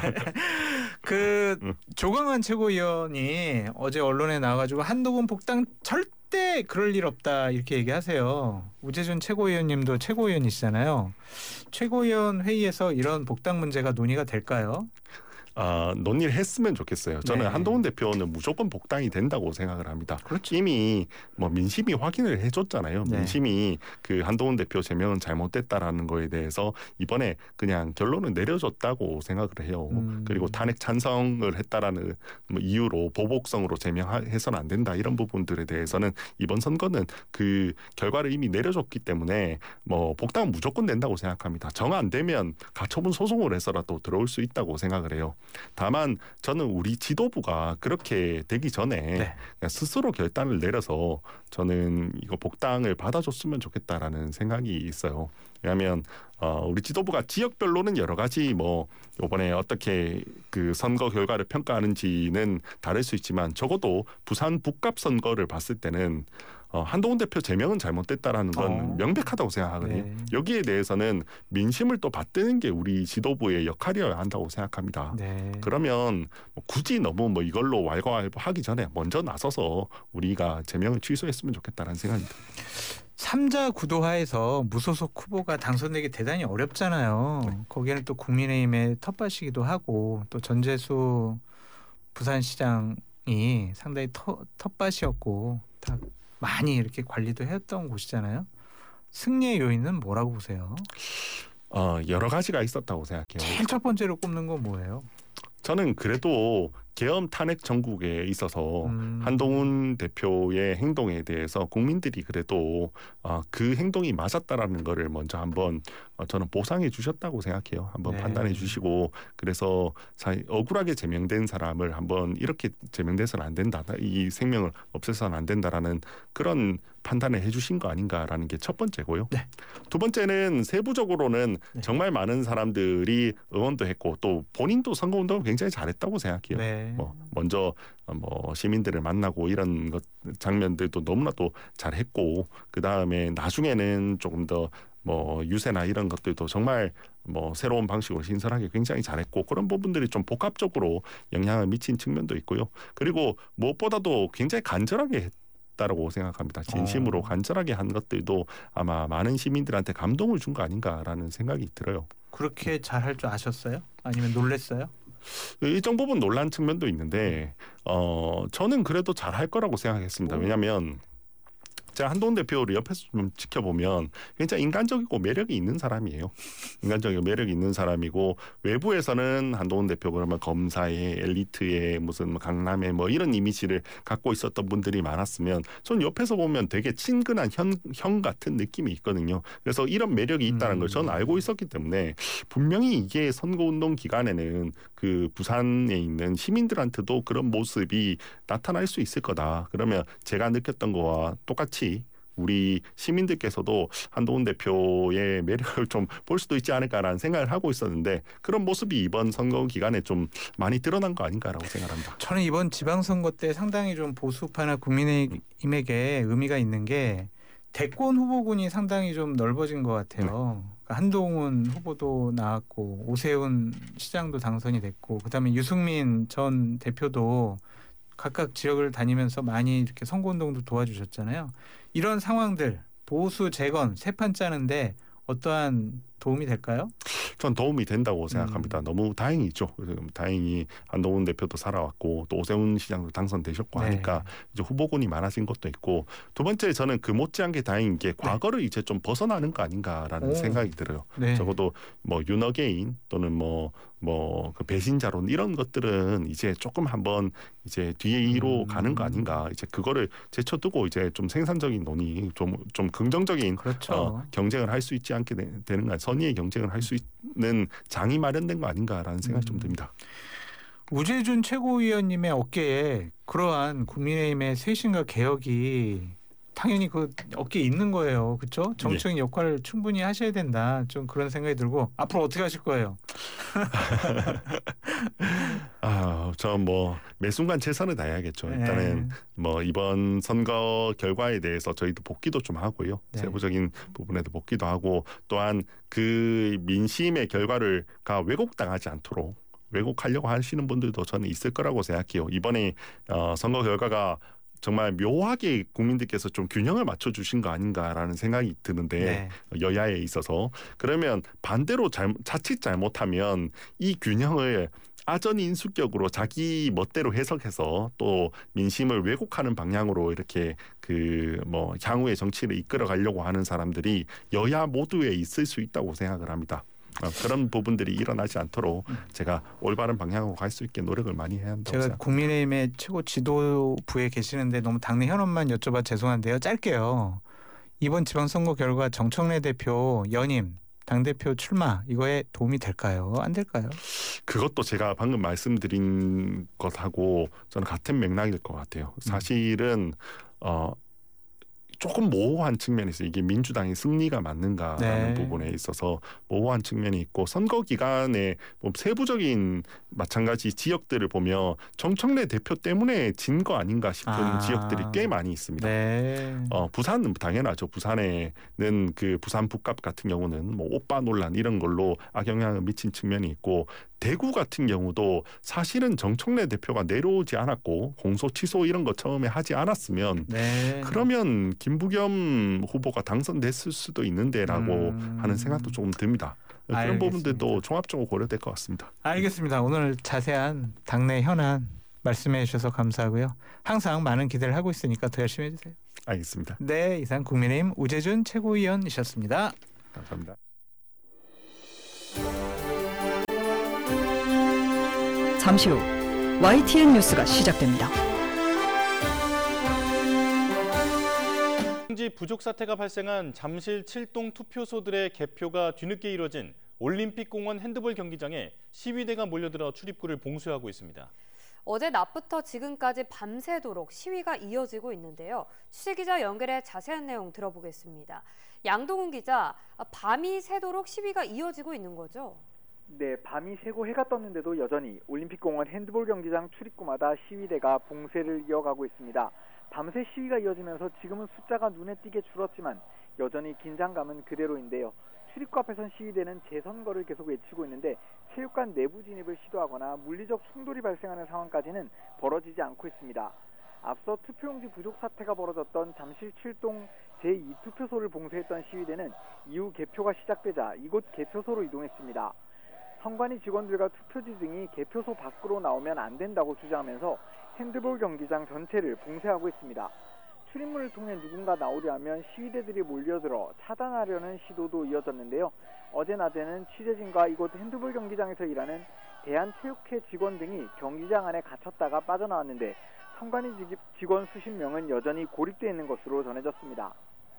그
음.
조광환 최고위원이 어제 언론에 나와가지고 한동훈 복당 절대 그럴 일 없다 이렇게 얘기하세요. 우재준 최고위원님도 최고위원이시잖아요. 최고위원 회의에서 이런 복당 문제가 논의가 될까요?
아, 논의를 했으면 좋겠어요. 저는
네.
한동훈 대표는 무조건 복당이 된다고 생각을 합니다.
그렇죠.
이미 뭐 민심이 확인을 해줬잖아요.
네.
민심이 그 한동훈 대표 제명은 잘못됐다라는 거에 대해서 이번에 그냥 결론을 내려줬다고 생각을 해요.
음.
그리고 탄핵 찬성을 했다라는 뭐 이유로 보복성으로 제명해서는 안 된다 이런 부분들에 대해서는 이번 선거는 그 결과를 이미 내려줬기 때문에 뭐 복당은 무조건 된다고 생각합니다. 정 안 되면 가처분 소송을 해서라도 들어올 수 있다고 생각을 해요. 다만 저는 우리 지도부가 그렇게 되기 전에
네.
그냥 스스로 결단을 내려서 저는 이거 복당을 받아줬으면 좋겠다라는 생각이 있어요. 왜냐하면 어, 우리 지도부가 지역별로는 여러 가지 뭐 이번에 어떻게 그 선거 결과를 평가하는지는 다를 수 있지만 적어도 부산 북갑 선거를 봤을 때는 어, 한동훈 대표 제명은 잘못됐다라는 건
어.
명백하다고 생각하거든요.
네.
여기에 대해서는 민심을 또 받드는 게 우리 지도부의 역할이어야 한다고 생각합니다.
네.
그러면 뭐 굳이 너무 뭐 이걸로 왈가왈부하기 전에 먼저 나서서 우리가 제명을 취소했으면 좋겠다는 생각이 듭니다.
삼자 구도하에서 무소속 후보가 당선되기 대단히 어렵잖아요.
네.
거기에는 또 국민의힘의 텃밭이기도 하고 또 전재수 부산시장이 상당히 터, 텃밭이었고 다 많이 이렇게 관리도 했던 곳이잖아요. 승리의 요인은 뭐라고 보세요?
어, 여러 가지가 있었다고 생각해요.
제일 첫 번째로 꼽는 건 뭐예요?
저는 그래도 계엄 탄핵 정국에 있어서
음.
한동훈 대표의 행동에 대해서 국민들이 그래도 어, 그 행동이 맞았다라는 거를 먼저 한번 어, 저는 보상해 주셨다고 생각해요. 한번
네.
판단해 주시고 그래서 사, 억울하게 제명된 사람을 한번 이렇게 제명돼서는 안 된다. 이 생명을 없애서는 안 된다라는 그런 판단을 해주신 거 아닌가라는 게 첫 번째고요.
네.
두 번째는 세부적으로는
네.
정말 많은 사람들이 응원도 했고 또 본인도 선거운동을 굉장히 잘했다고 생각해요.
네.
뭐 먼저 뭐 시민들을 만나고 이런 것 장면들도 너무나도 잘했고 그 다음에 나중에는 조금 더 뭐 유세나 이런 것들도 정말 뭐 새로운 방식으로 신선하게 굉장히 잘했고 그런 부분들이 좀 복합적으로 영향을 미친 측면도 있고요. 그리고 무엇보다도 굉장히 간절하게 했다라고 생각합니다. 진심으로
어.
간절하게 한 것들도 아마 많은 시민들한테 감동을 준 거 아닌가라는 생각이 들어요.
그렇게 잘할 줄 아셨어요? 아니면 놀랬어요?
일정 부분 논란 측면도 있는데 어 저는 그래도 잘할 거라고 생각했습니다. 왜냐하면 제가 한동훈 대표를 옆에서 좀 지켜보면 굉장히 인간적이고 매력이 있는 사람이에요. 인간적이고 매력이 있는 사람이고 외부에서는 한동훈 대표 그러면 검사의 엘리트의 무슨 뭐 강남의 뭐 이런 이미지를 갖고 있었던 분들이 많았으면 전 옆에서 보면 되게 친근한 형, 형 같은 느낌이 있거든요. 그래서 이런 매력이 있다는 걸 저는 알고 있었기 때문에 분명히 이게 선거운동 기간에는 그 부산에 있는 시민들한테도 그런 모습이 나타날 수 있을 거다. 그러면 제가 느꼈던 거와 똑같이 우리 시민들께서도 한동훈 대표의 매력을 좀 볼 수도 있지 않을까라는 생각을 하고 있었는데 그런 모습이 이번 선거 기간에 좀 많이 드러난 거 아닌가라고 생각합니다.
저는 이번 지방선거 때 상당히 좀 보수파나 국민의힘에게 의미가 있는 게 대권 후보군이 상당히 좀 넓어진 것 같아요. 그러니까 한동훈 후보도 나왔고 오세훈 시장도 당선이 됐고 그다음에 유승민 전 대표도 각각 지역을 다니면서 많이 이렇게 선거운동도 도와주셨잖아요. 이런 상황들 보수 재건 새 판 짜는데 어떠한 도움이 될까요?
전 도움이 된다고 생각합니다.
음.
너무 다행이죠. 다행히 한동훈 대표도 살아왔고 또 오세훈 시장도 당선되셨고
네.
하니까 이제 후보군이 많아진 것도 있고 두 번째 저는 그 못지않게 다행인 게 과거를 이제 좀 벗어나는 거 아닌가라는
오.
생각이 들어요.
네.
적어도 뭐 윤어게인 또는 뭐 뭐 그 배신자론 이런 것들은 이제 조금 한번 이제 뒤로
음.
가는 거 아닌가. 이제 그거를 제쳐두고 이제 좀 생산적인 논의, 좀 좀 긍정적인
그렇죠.
어, 경쟁을 할 수 있지 않게 되, 되는 거, 선의의 경쟁을 할 수 있는 장이 마련된 거 아닌가라는 생각이
음.
좀 듭니다.
우재준 최고위원님의 어깨에 그러한 국민의힘의 쇄신과 개혁이 당연히 그 어깨에 있는 거예요. 그렇죠? 정치적인 역할을 충분히 하셔야 된다. 좀 그런 생각이 들고 앞으로 어떻게 하실 거예요?
아, 저 뭐 매 순간 최선을 다해야겠죠. 일단은
네.
뭐 이번 선거 결과에 대해서 저희도 복귀도 좀 하고요.
네.
세부적인 부분에도 복귀도 하고 또한 그 민심의 결과를가 왜곡당하지 않도록 왜곡하려고 하시는 분들도 저는 있을 거라고 생각해요. 이번에 어, 선거 결과가 정말 묘하게 국민들께서 좀 균형을 맞춰주신 거 아닌가라는 생각이 드는데
네.
여야에 있어서 그러면 반대로 잘, 자칫 잘못하면 이 균형을 아전인수격으로 자기 멋대로 해석해서 또 민심을 왜곡하는 방향으로 이렇게 그 뭐 향후의 정치를 이끌어 가려고 하는 사람들이 여야 모두에 있을 수 있다고 생각을 합니다. 어, 그런 부분들이 일어나지 않도록 제가 올바른 방향으로 갈 수 있게 노력을 많이 해야 한다고
제가
생각합니다.
국민의힘의 최고 지도부에 계시는데 너무 당내 현안만 여쭤봐 죄송한데요. 짧게요. 이번 지방선거 결과 정청래 대표 연임 당대표 출마 이거에 도움이 될까요? 안 될까요?
그것도 제가 방금 말씀드린 것하고 저는 같은 맥락일 것 같아요. 사실은 어, 조금 모호한 측면에서 이게 민주당의 승리가 맞는가라는
네.
부분에 있어서 모호한 측면이 있고 선거 기간에 뭐 세부적인 마찬가지 지역들을 보면 정청래 대표 때문에 진 거 아닌가 싶은
아.
지역들이 꽤 많이 있습니다.
네.
어, 부산은 당연하죠. 부산에는 그 부산 북갑 같은 경우는 뭐 오빠 논란 이런 걸로 악영향을 미친 측면이 있고 대구 같은 경우도 사실은 정청래 대표가 내려오지 않았고 공소 취소 이런 거 처음에 하지 않았으면
네.
그러면 김부겸 후보가 당선됐을 수도 있는데라고
음.
하는 생각도 조금 듭니다. 그런
알겠습니다.
부분들도 종합적으로 고려될 것 같습니다.
알겠습니다. 오늘 자세한 당내 현안 말씀해 주셔서 감사하고요. 항상 많은 기대를 하고 있으니까 더 열심히 해주세요.
알겠습니다.
네, 이상 국민의힘 우재준 최고위원이셨습니다.
감사합니다.
잠시 후 와이티엔 뉴스가 시작됩니다.
평지 부족 사태가 발생한 잠실 칠동 투표소들의 개표가 뒤늦게 이뤄진 올림픽공원 핸드볼 경기장에 시위대가 몰려들어 출입구를 봉쇄하고 있습니다.
어제 낮부터 지금까지 밤새도록 시위가 이어지고 있는데요. 취재기자 연결해 자세한 내용 들어보겠습니다. 양동훈 기자, 밤이 새도록 시위가 이어지고 있는 거죠?
네, 밤이 새고 해가 떴는데도 여전히 올림픽공원 핸드볼 경기장 출입구마다 시위대가 봉쇄를 이어가고 있습니다. 밤새 시위가 이어지면서 지금은 숫자가 눈에 띄게 줄었지만 여전히 긴장감은 그대로인데요. 출입구 앞에 선 시위대는 재선거를 계속 외치고 있는데 체육관 내부 진입을 시도하거나 물리적 충돌이 발생하는 상황까지는 벌어지지 않고 있습니다. 앞서 투표용지 부족 사태가 벌어졌던 잠실 칠동 제이 투표소를 봉쇄했던 시위대는 이후 개표가 시작되자 이곳 개표소로 이동했습니다. 선관위 직원들과 투표지 등이 개표소 밖으로 나오면 안 된다고 주장하면서 핸드볼 경기장 전체를 봉쇄하고 있습니다. 출입문을 통해 누군가 나오려 하면 시위대들이 몰려들어 차단하려는 시도도 이어졌는데요. 어제 낮에는 취재진과 이곳 핸드볼 경기장에서 일하는 대한체육회 직원 등이 경기장 안에 갇혔다가 빠져나왔는데 선관위 직원 수십 명은 여전히 고립되어 있는 것으로 전해졌습니다.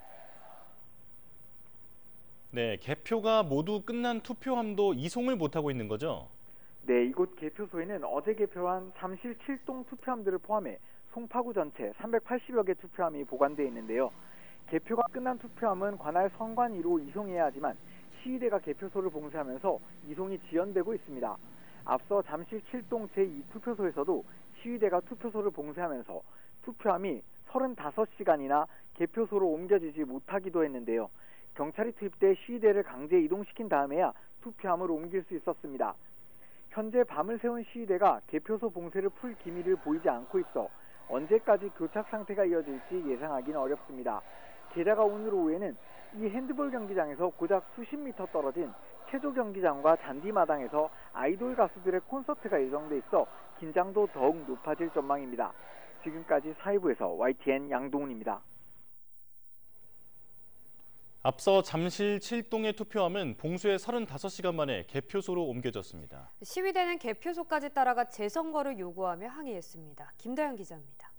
네, 개표가 모두 끝난 투표함도 이송을 못하고 있는 거죠?
네, 이곳 개표소에는 어제 개표한 잠실 칠동 투표함들을 포함해 송파구 전체 삼백팔십여 개 투표함이 보관되어 있는데요. 개표가 끝난 투표함은 관할 선관위로 이송해야 하지만 시위대가 개표소를 봉쇄하면서 이송이 지연되고 있습니다. 앞서 잠실 칠동 제이 투표소에서도 시위대가 투표소를 봉쇄하면서 투표함이 서른다섯 시간이나 개표소로 옮겨지지 못하기도 했는데요. 경찰이 투입돼 시위대를 강제 이동시킨 다음에야 투표함을 옮길 수 있었습니다. 현재 밤을 새운 시위대가 개표소 봉쇄를 풀 기미를 보이지 않고 있어 언제까지 교착 상태가 이어질지 예상하기는 어렵습니다. 게다가 오늘 오후에는 이 핸드볼 경기장에서 고작 수십 미터 떨어진 체조 경기장과 잔디마당에서 아이돌 가수들의 콘서트가 예정돼 있어 긴장도 더욱 높아질 전망입니다. 지금까지 사회부에서 와이티엔 양동훈입니다.
앞서 잠실 칠동의 투표함은 봉쇄 서른다섯 시간 만에 개표소로 옮겨졌습니다.
시위대는 개표소까지 따라가 재선거를 요구하며 항의했습니다. 김다현 기자입니다.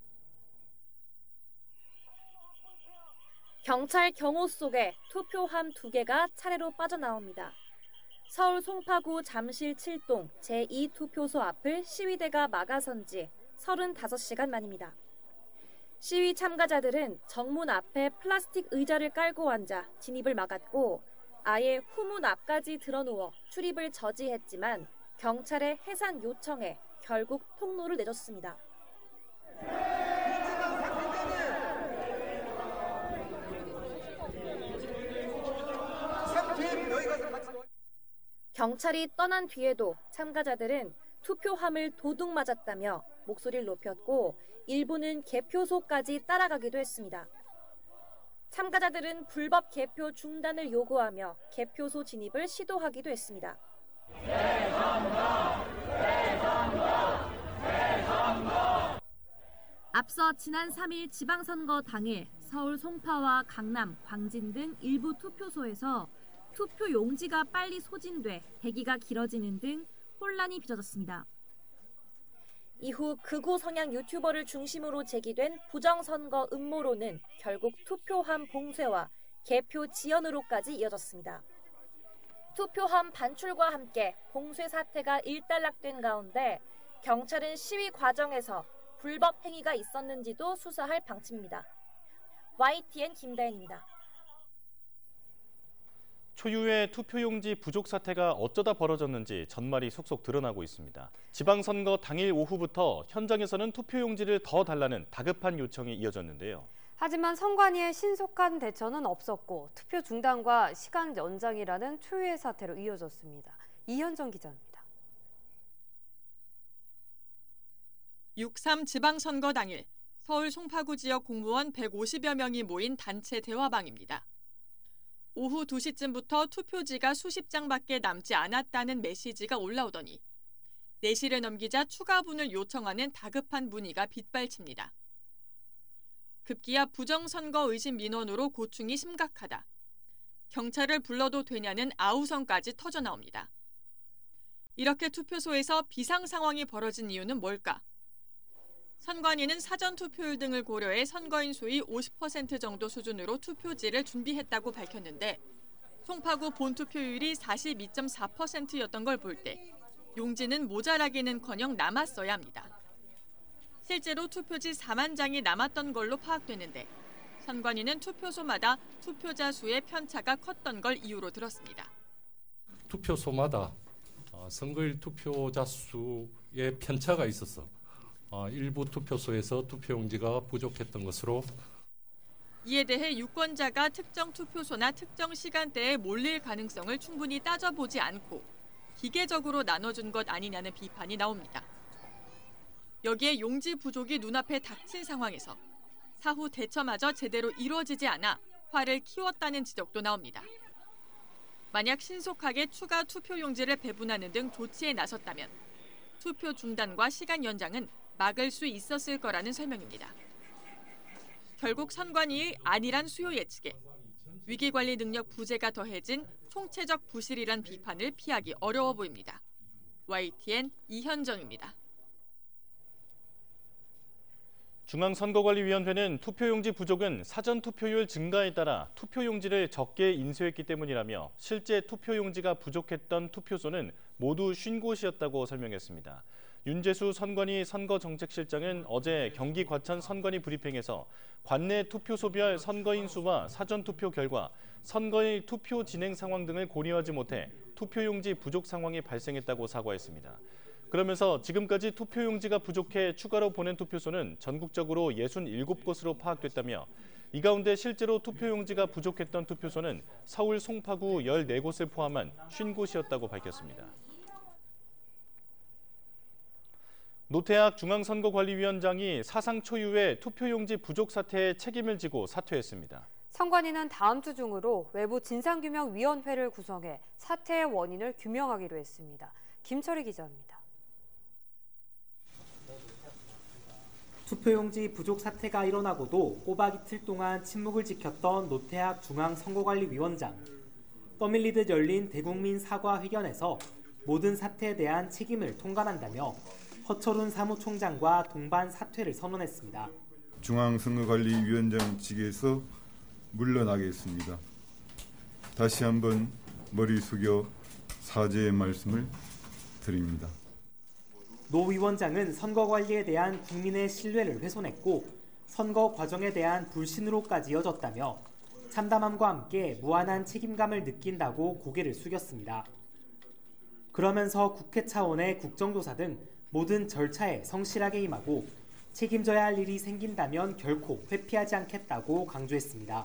경찰 경호 속에 투표함 두 개가 차례로 빠져나옵니다. 서울 송파구 잠실 칠동 제이 투표소 앞을 시위대가 막아선 지 서른다섯 시간 만입니다. 시위 참가자들은 정문 앞에 플라스틱 의자를 깔고 앉아 진입을 막았고 아예 후문 앞까지 드러누워 출입을 저지했지만 경찰의 해산 요청에 결국 통로를 내줬습니다. 경찰이 떠난 뒤에도 참가자들은 투표함을 도둑 맞았다며 목소리를 높였고 일부는 개표소까지 따라가기도 했습니다. 참가자들은 불법 개표 중단을 요구하며 개표소 진입을 시도하기도 했습니다. 앞서 지난 삼 일 지방선거 당일 서울 송파와 강남, 광진 등 일부 투표소에서 투표 용지가 빨리 소진돼 대기가 길어지는 등 혼란이 빚어졌습니다. 이후 극우 성향 유튜버를 중심으로 제기된 부정선거 음모론은 결국 투표함 봉쇄와 개표 지연으로까지 이어졌습니다. 투표함 반출과 함께 봉쇄 사태가 일단락된 가운데 경찰은 시위 과정에서 불법 행위가 있었는지도 수사할 방침입니다.
와이티엔 김다현입니다.
초유의 투표용지 부족 사태가 어쩌다 벌어졌는지 전말이 속속 드러나고 있습니다. 지방선거 당일 오후부터 현장에서는 투표용지를 더 달라는 다급한 요청이 이어졌는데요.
하지만 선관위의 신속한 대처는 없었고 투표 중단과 시간 연장이라는 초유의 사태로 이어졌습니다. 이현정 기자입니다.
육삼 지방선거 당일 서울 송파구 지역 공무원 백오십여 명이 모인 단체 대화방입니다. 오후 두 시쯤부터 투표지가 수십 장밖에 남지 않았다는 메시지가 올라오더니 네 시를 넘기자 추가분을 요청하는 다급한 문의가 빗발칩니다. 급기야 부정선거 의심 민원으로 고충이 심각하다. 경찰을 불러도 되냐는 아우성까지 터져나옵니다. 이렇게 투표소에서 비상 상황이 벌어진 이유는 뭘까? 선관위는 사전투표율 등을 고려해 선거인 수의 오십 퍼센트 정도 수준으로 투표지를 준비했다고 밝혔는데 송파구 본투표율이 사십이 점 사 퍼센트였던 걸 볼 때 용지는 모자라기는커녕 남았어야 합니다. 실제로 투표지 사만 장이 남았던 걸로 파악되는데 선관위는 투표소마다 투표자 수의 편차가 컸던 걸 이유로 들었습니다.
투표소마다 선거일 투표자 수의 편차가 있어서 일부 투표소에서 투표용지가 부족했던 것으로.
이에 대해 유권자가 특정 투표소나 특정 시간대에 몰릴 가능성을 충분히 따져보지 않고 기계적으로 나눠준 것 아니냐는 비판이 나옵니다. 여기에 용지 부족이 눈앞에 닥친 상황에서 사후 대처마저 제대로 이루어지지 않아 화를 키웠다는 지적도 나옵니다. 만약 신속하게 추가 투표용지를 배분하는 등 조치에 나섰다면 투표 중단과 시간 연장은 막을 수 있었을 거라는 설명입니다. 결국 선관위의 안일한 수요 예측에 위기관리 능력 부재가 더해진 총체적 부실이란 비판을 피하기 어려워 보입니다. 와이티엔 이현정입니다.
중앙선거관리위원회는 투표용지 부족은 사전투표율 증가에 따라 투표용지를 적게 인쇄했기 때문이라며 실제 투표용지가 부족했던 투표소는 모두 쉰 곳이었다고 설명했습니다. 윤재수 선관위 선거정책실장은 어제 경기 과천 선관위 브리핑에서 관내 투표소별 선거인 수와 사전투표 결과, 선거일 투표 진행 상황 등을 고려하지 못해 투표용지 부족 상황이 발생했다고 사과했습니다. 그러면서 지금까지 투표용지가 부족해 추가로 보낸 투표소는 전국적으로 육십칠 곳으로 파악됐다며 이 가운데 실제로 투표용지가 부족했던 투표소는 서울 송파구 열네 곳을 포함한 쉰 곳이었다고 밝혔습니다. 노태학 중앙선거관리위원장이 사상 초유의 투표용지 부족 사태에 책임을 지고 사퇴했습니다.
선관위는 다음 주 중으로 외부 진상규명위원회를 구성해 사태의 원인을 규명하기로 했습니다. 김철희 기자입니다.
투표용지 부족 사태가 일어나고도 꼬박 이틀 동안 침묵을 지켰던 노태학 중앙선거관리위원장. 떠밀리듯 열린 대국민 사과회견에서 모든 사태에 대한 책임을 통감한다며 허철훈 사무총장과 동반 사퇴를 선언했습니다.
중앙선거관리위원장직에서 물러나겠습니다. 다시 한번 머리 숙여 사죄의 말씀을 드립니다.
노 위원장은 선거관리에 대한 국민의 신뢰를 훼손했고 선거 과정에 대한 불신으로까지 이어졌다며 참담함과 함께 무한한 책임감을 느낀다고 고개를 숙였습니다. 그러면서 국회 차원의 국정조사 등 모든 절차에 성실하게 임하고 책임져야 할 일이 생긴다면 결코 회피하지 않겠다고 강조했습니다.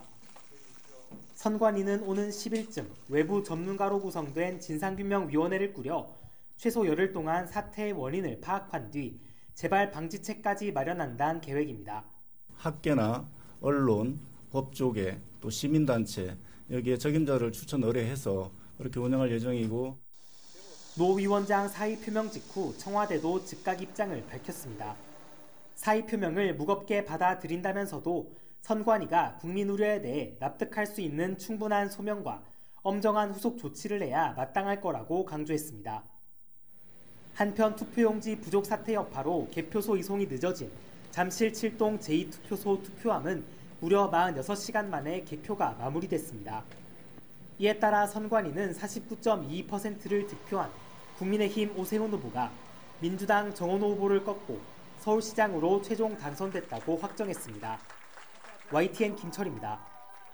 선관위는 오는 십 일쯤 외부 전문가로 구성된 진상규명위원회를 꾸려 최소 열흘 동안 사태의 원인을 파악한 뒤 재발 방지책까지 마련한다는 계획입니다.
학계나 언론, 법조계, 또 시민단체 여기에 적임자를 추천 의뢰해서 그렇게 운영할 예정이고.
노 위원장 사의 표명 직후 청와대도 즉각 입장을 밝혔습니다. 사의 표명을 무겁게 받아들인다면서도 선관위가 국민 우려에 대해 납득할 수 있는 충분한 소명과 엄정한 후속 조치를 해야 마땅할 거라고 강조했습니다. 한편 투표용지 부족 사태 여파로 개표소 이송이 늦어진 잠실 칠동 제이 투표소 투표함은 무려 사십육 시간 만에 개표가 마무리됐습니다. 이에 따라 선관위는 사십구 점 이이 퍼센트를 득표한 국민의힘 오세훈 후보가 민주당 정원호 후보를 꺾고 서울시장으로 최종 당선됐다고 확정했습니다. 와이티엔 김철입니다.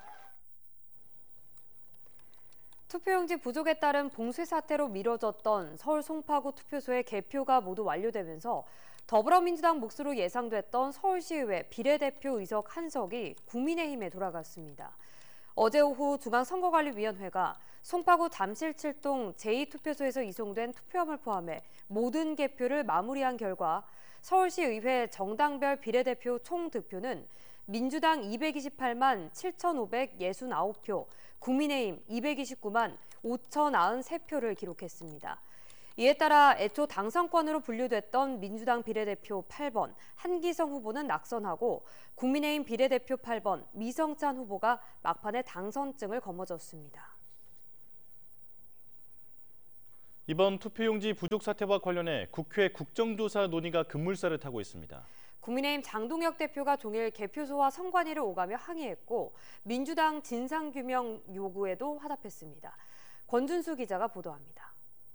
투표용지 부족에 따른 봉쇄 사태로 미뤄졌던 서울 송파구 투표소의 개표가 모두 완료되면서 더불어민주당 몫으로 예상됐던 서울시의회 비례대표 의석 한 석이 국민의힘에 돌아갔습니다. 어제 오후 중앙선거관리위원회가 송파구 잠실 칠 동 제이 투표소에서 이송된 투표함을 포함해 모든 개표를 마무리한 결과 서울시의회 정당별 비례대표 총 득표는 민주당 이백이십팔만 칠천오백육십구 표, 국민의힘 이백이십구만 오천구십삼 표를 기록했습니다. 이에 따라 애초 당선권으로 분류됐던 민주당 비례대표 팔 번 한기성 후보는 낙선하고 국민의힘 비례대표 팔 번 미성찬 후보가 막판에 당선증을 거머쥐었습니다.
이번 투표용지 부족 사태와 관련해 국회 국정조사 논의가 급물살을 타고 있습니다.
국민의힘 장동혁 대표가 종일 개표소와 선관위를 오가며 항의했고 민주당 진상규명 요구에도 화답했습니다. 권준수 기자가 보도합니다.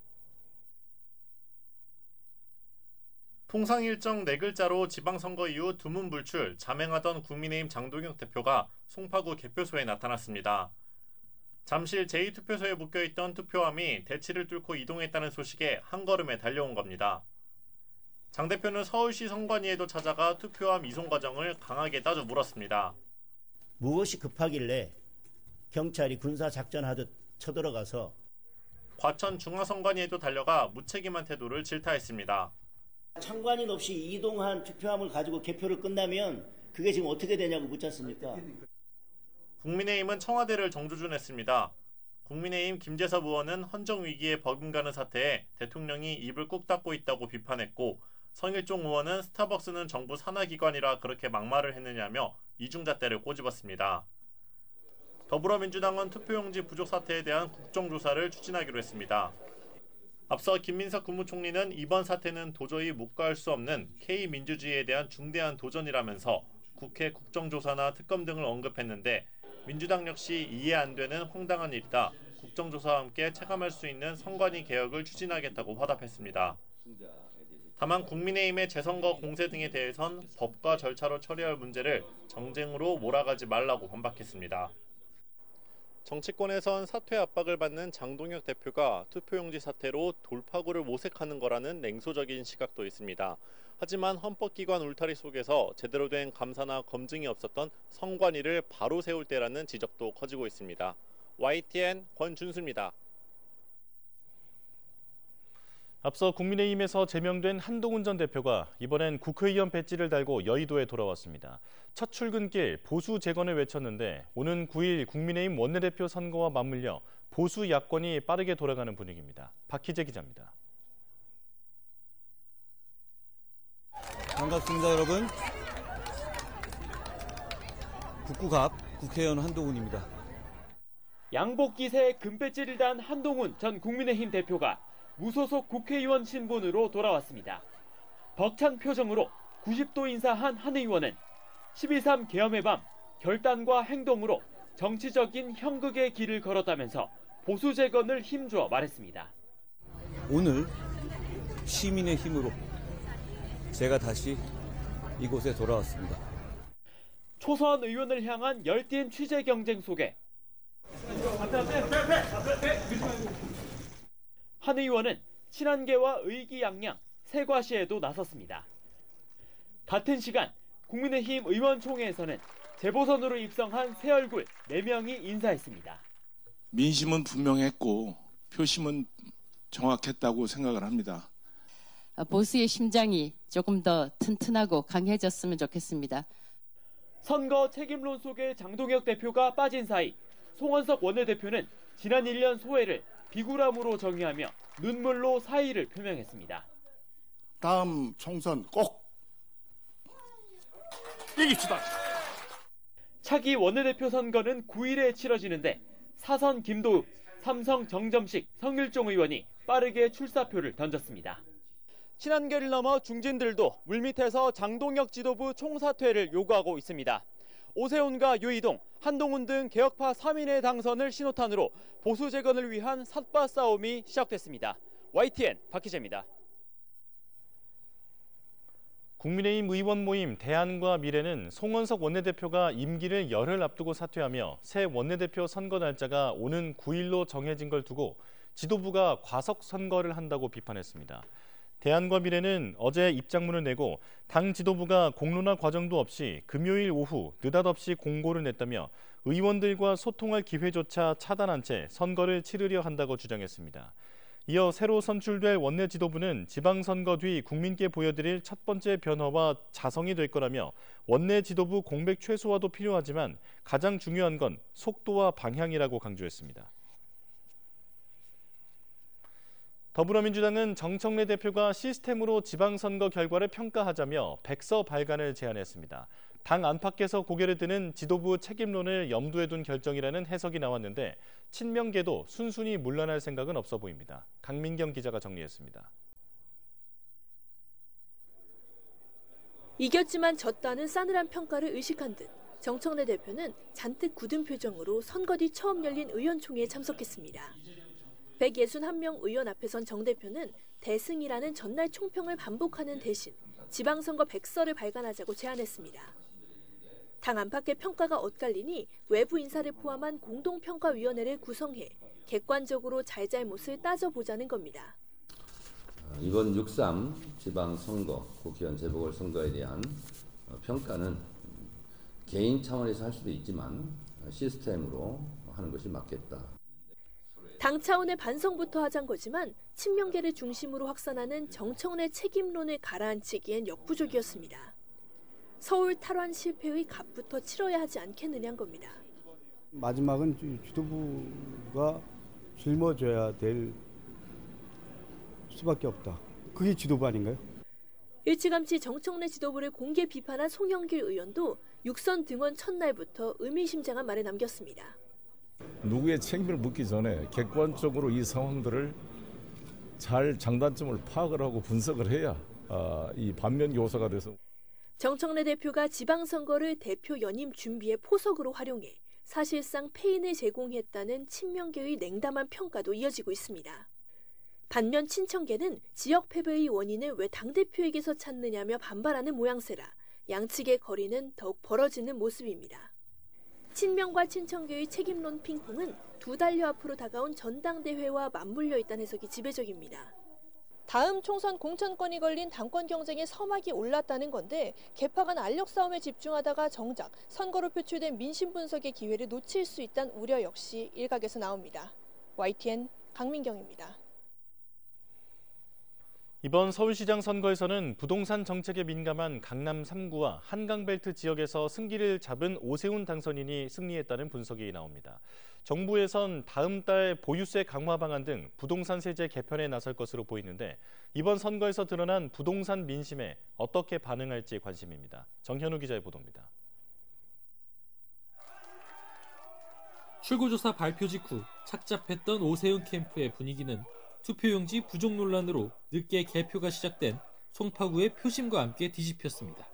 통상 일정 네 글자로 지방선거 이후 두문불출, 자맹하던 국민의힘 장동혁 대표가 송파구 개표소에 나타났습니다. 잠실 제이 투표소에 묶여있던 투표함이 대치를 뚫고 이동했다는 소식에 한 걸음에 달려온 겁니다. 장 대표는 서울시 선관위에도 찾아가 투표함 이송 과정을 강하게 따져 물었습니다.
무엇이 급하길래 경찰이 군사작전하듯 쳐들어가서
과천 중앙선관위에도 달려가 무책임한 태도를 질타했습니다.
참관인 없이 이동한 투표함을 가지고 개표를 끝나면 그게 지금 어떻게 되냐고 묻지 않습니까?
국민의힘은 청와대를 정조준했습니다. 국민의힘 김재섭 의원은 헌정위기에 버금가는 사태에 대통령이 입을 꾹 닫고 있다고 비판했고 성일종 의원은 스타벅스는 정부 산하기관이라 그렇게 막말을 했느냐며 이중잣대를 꼬집었습니다. 더불어민주당은 투표용지 부족 사태에 대한 국정조사를 추진하기로 했습니다. 앞서 김민석 국무총리는 이번 사태는 도저히 묵과할 수 없는 K민주주의에 대한 중대한 도전이라면서 국회 국정조사나 특검 등을 언급했는데 민주당 역시 이해 안 되는 황당한 일이다. 국정조사와 함께 체감할 수 있는 선관위 개혁을 추진하겠다고 화답했습니다. 다만 국민의힘의 재선거 공세 등에 대해선 법과 절차로 처리할 문제를 정쟁으로 몰아가지 말라고 반박했습니다. 정치권에선 사퇴 압박을 받는 장동혁 대표가 투표용지 사태로 돌파구를 모색하는 거라는 냉소적인 시각도 있습니다. 하지만 헌법기관 울타리 속에서 제대로 된 감사나 검증이 없었던 선관위를 바로 세울 때라는 지적도 커지고 있습니다. 와이티엔 권준수입니다.
앞서 국민의힘에서 제명된 한동훈 전 대표가 이번엔 국회의원 배지를 달고 여의도에 돌아왔습니다. 첫 출근길 보수 재건을 외쳤는데 오는 구 일 국민의힘 원내대표 선거와 맞물려 보수 야권이 빠르게 돌아가는 분위기입니다. 박희재 기자입니다.
반갑습니다, 여러분. 북구갑 국회의원 한동훈입니다.
양복기세에 금배지를 단 한동훈 전 국민의힘 대표가 무소속 국회의원 신분으로 돌아왔습니다. 벅찬 표정으로 구십 도 인사한 한 의원은 십일 삼 계엄의 밤 결단과 행동으로 정치적인 형극의 길을 걸었다면서 보수 재건을 힘주어 말했습니다.
오늘 시민의 힘으로 제가 다시 이곳에 돌아왔습니다.
초선 의원을 향한 열띤 취재 경쟁 속에 한 의원은 친한계와 의기양양 세과시에도 나섰습니다. 같은 시간 국민의힘 의원총회에서는 재보선으로 입성한 새 얼굴 네 명이 인사했습니다.
민심은 분명했고 표심은 정확했다고 생각을 합니다.
보수의 심장이 조금 더 튼튼하고 강해졌으면 좋겠습니다.
선거 책임론 속에 장동혁 대표가 빠진 사이 송원석 원내대표는 지난 일 년 소회를 비굴함으로 정의하며 눈물로 사의를 표명했습니다.
다음 총선 꼭 이깁시다.
차기 원내대표 선거는 구 일에 치러지는데 사선 김도읍, 삼성 정점식, 성일종 의원이 빠르게 출사표를 던졌습니다. 친한계를 넘어 중진들도 물밑에서 장동혁 지도부 총사퇴를 요구하고 있습니다. 오세훈과 유이동, 한동훈 등 개혁파 삼 인의 당선을 신호탄으로 보수 재건을 위한 삿바 싸움이 시작됐습니다. 와이티엔 박희재입니다.
국민의힘 의원 모임 대안과 미래는 송원석 원내대표가 임기를 열흘 앞두고 사퇴하며 새 원내대표 선거 날짜가 오는 구 일로 정해진 걸 두고 지도부가 과석 선거를 한다고 비판했습니다. 대안과 미래는 어제 입장문을 내고 당 지도부가 공론화 과정도 없이 금요일 오후 느닷없이 공고를 냈다며 의원들과 소통할 기회조차 차단한 채 선거를 치르려 한다고 주장했습니다. 이어 새로 선출될 원내 지도부는 지방선거 뒤 국민께 보여드릴 첫 번째 변화와 자성이 될 거라며 원내 지도부 공백 최소화도 필요하지만 가장 중요한 건 속도와 방향이라고 강조했습니다. 더불어민주당은 정청래 대표가 시스템으로 지방선거 결과를 평가하자며 백서 발간을 제안했습니다. 당 안팎에서 고개를 드는 지도부 책임론을 염두에 둔 결정이라는 해석이 나왔는데 친명계도 순순히 물러날 생각은 없어 보입니다. 강민경 기자가 정리했습니다.
이겼지만 졌다는 싸늘한 평가를 의식한 듯 정청래 대표는 잔뜩 굳은 표정으로 선거 뒤 처음 열린 의원총회에 참석했습니다. 백육십일 명 의원 앞에선 정 대표는 대승이라는 전날 총평을 반복하는 대신 지방선거 백서를 발간하자고 제안했습니다. 당 안팎의 평가가 엇갈리니 외부 인사를 포함한 공동평가위원회를 구성해 객관적으로 잘잘못을 따져보자는 겁니다.
이번 육삼 지방선거, 국회의원 재보궐선거에 대한 평가는 개인 차원에서 할 수도 있지만 시스템으로 하는 것이 맞겠다.
당 차원의 반성부터 하자는 거지만 친명계를 중심으로 확산하는 정청래 책임론을 가라앉히기엔 역부족이었습니다. 서울 탈환 실패의 값부터 치러야 하지 않겠느냐는 겁니다.
마지막은 지도부가 짊어져야 될 수밖에 없다. 그게 지도부 아닌가요?
일찌감치 정청래 지도부를 공개 비판한 송영길 의원도 육선 등원 첫날부터 의미심장한 말을 남겼습니다.
누구의 책임을 묻기 전에 객관적으로 이 상황들을 잘 장단점을 파악을 하고 분석을 해야 이 반면 교사가 돼서.
정청래 대표가 지방선거를 대표 연임 준비의 포석으로 활용해 사실상 패인을 제공했다는 친명계의 냉담한 평가도 이어지고 있습니다. 반면 친청계는 지역 패배의 원인을 왜 당대표에게서 찾느냐며 반발하는 모양새라 양측의 거리는 더욱 벌어지는 모습입니다. 친명과 친청계의 책임론 핑퐁은 두 달여 앞으로 다가온 전당대회와 맞물려 있다는 해석이 지배적입니다. 다음 총선 공천권이 걸린 당권 경쟁에 서막이 올랐다는 건데 개파 간 알력 싸움에 집중하다가 정작 선거로 표출된 민심 분석의 기회를 놓칠 수 있다는 우려 역시 일각에서 나옵니다. 와이티엔 강민경입니다.
이번 서울시장 선거에서는 부동산 정책에 민감한 강남 삼 구와 한강벨트 지역에서 승기를 잡은 오세훈 당선인이 승리했다는 분석이 나옵니다. 정부에선 다음 달 보유세 강화 방안 등 부동산 세제 개편에 나설 것으로 보이는데 이번 선거에서 드러난 부동산 민심에 어떻게 반응할지 관심입니다. 정현우 기자의 보도입니다.
출구조사 발표 직후 착잡했던 오세훈 캠프의 분위기는 투표용지 부족 논란으로 늦게 개표가 시작된 송파구의 표심과 함께 뒤집혔습니다.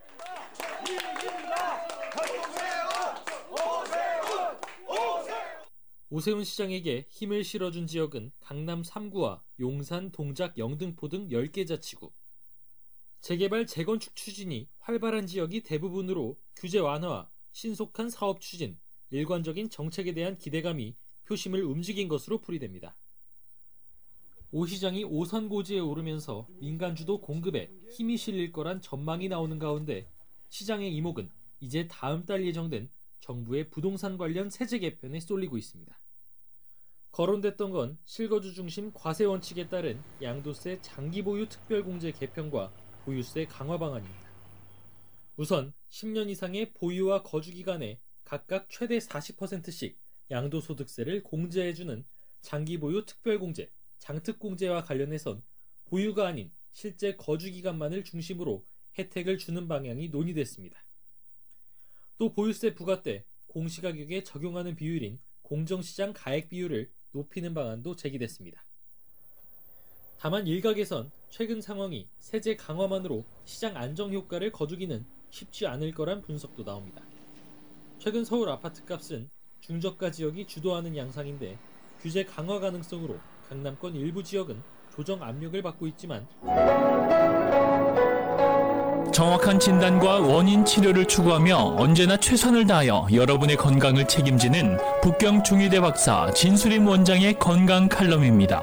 오세훈 시장에게 힘을 실어준 지역은 강남 삼 구와 용산, 동작, 영등포 등 열 개 자치구. 재개발, 재건축 추진이 활발한 지역이 대부분으로 규제 완화와 신속한 사업 추진, 일관적인 정책에 대한 기대감이 표심을 움직인 것으로 풀이됩니다. 오 시장이 오선 고지에 오르면서 민간주도 공급에 힘이 실릴 거란 전망이 나오는 가운데 시장의 이목은 이제 다음 달 예정된 정부의 부동산 관련 세제 개편에 쏠리고 있습니다. 거론됐던 건 실거주 중심 과세 원칙에 따른 양도세 장기 보유 특별공제 개편과 보유세 강화 방안입니다. 우선 십 년 이상의 보유와 거주 기간에 각각 최대 사십 퍼센트씩 양도소득세를 공제해주는 장기 보유 특별공제, 장특공제와 관련해선 보유가 아닌 실제 거주 기간만을 중심으로 혜택을 주는 방향이 논의됐습니다. 또 보유세 부과 때 공시가격에 적용하는 비율인 공정시장 가액 비율을 높이는 방안도 제기됐습니다. 다만 일각에선 최근 상황이 세제 강화만으로 시장 안정 효과를 거두기는 쉽지 않을 거란 분석도 나옵니다. 최근 서울 아파트값은 중저가 지역이 주도하는 양상인데 규제 강화 가능성으로 강남권 일부 지역은 조정 압력을 받고 있지만
정확한 진단과 원인 치료를 추구하며 언제나 최선을 다하여 여러분의 건강을 책임지는 북경 중의대 박사 진수림 원장의 건강 칼럼입니다.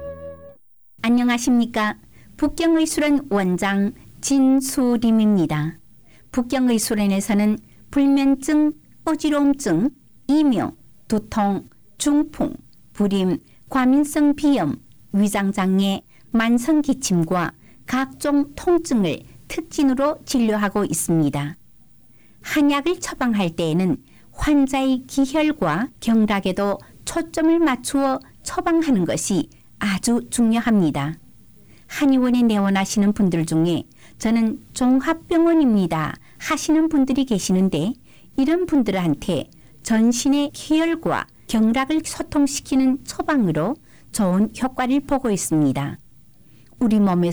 안녕하십니까. 북경의술원 원장 진수림입니다. 북경의술원에서는 불면증, 어지러움증, 이명, 두통, 중풍, 불임, 과민성 비염, 위장장애, 만성기침과 각종 통증을 특진으로 진료하고 있습니다. 한약을 처방할 때에는 환자의 기혈과 경락에도 초점을 맞추어 처방하는 것이 아주 중요합니다. 한의원에 내원하시는 분들 중에 저는 종합병원입니다 하시는 분들이 계시는데 이런 분들한테 전신의 기혈과 경락을 소통시키는 처방으로 좋은 효과를 보고 있습니다. 우리 몸에서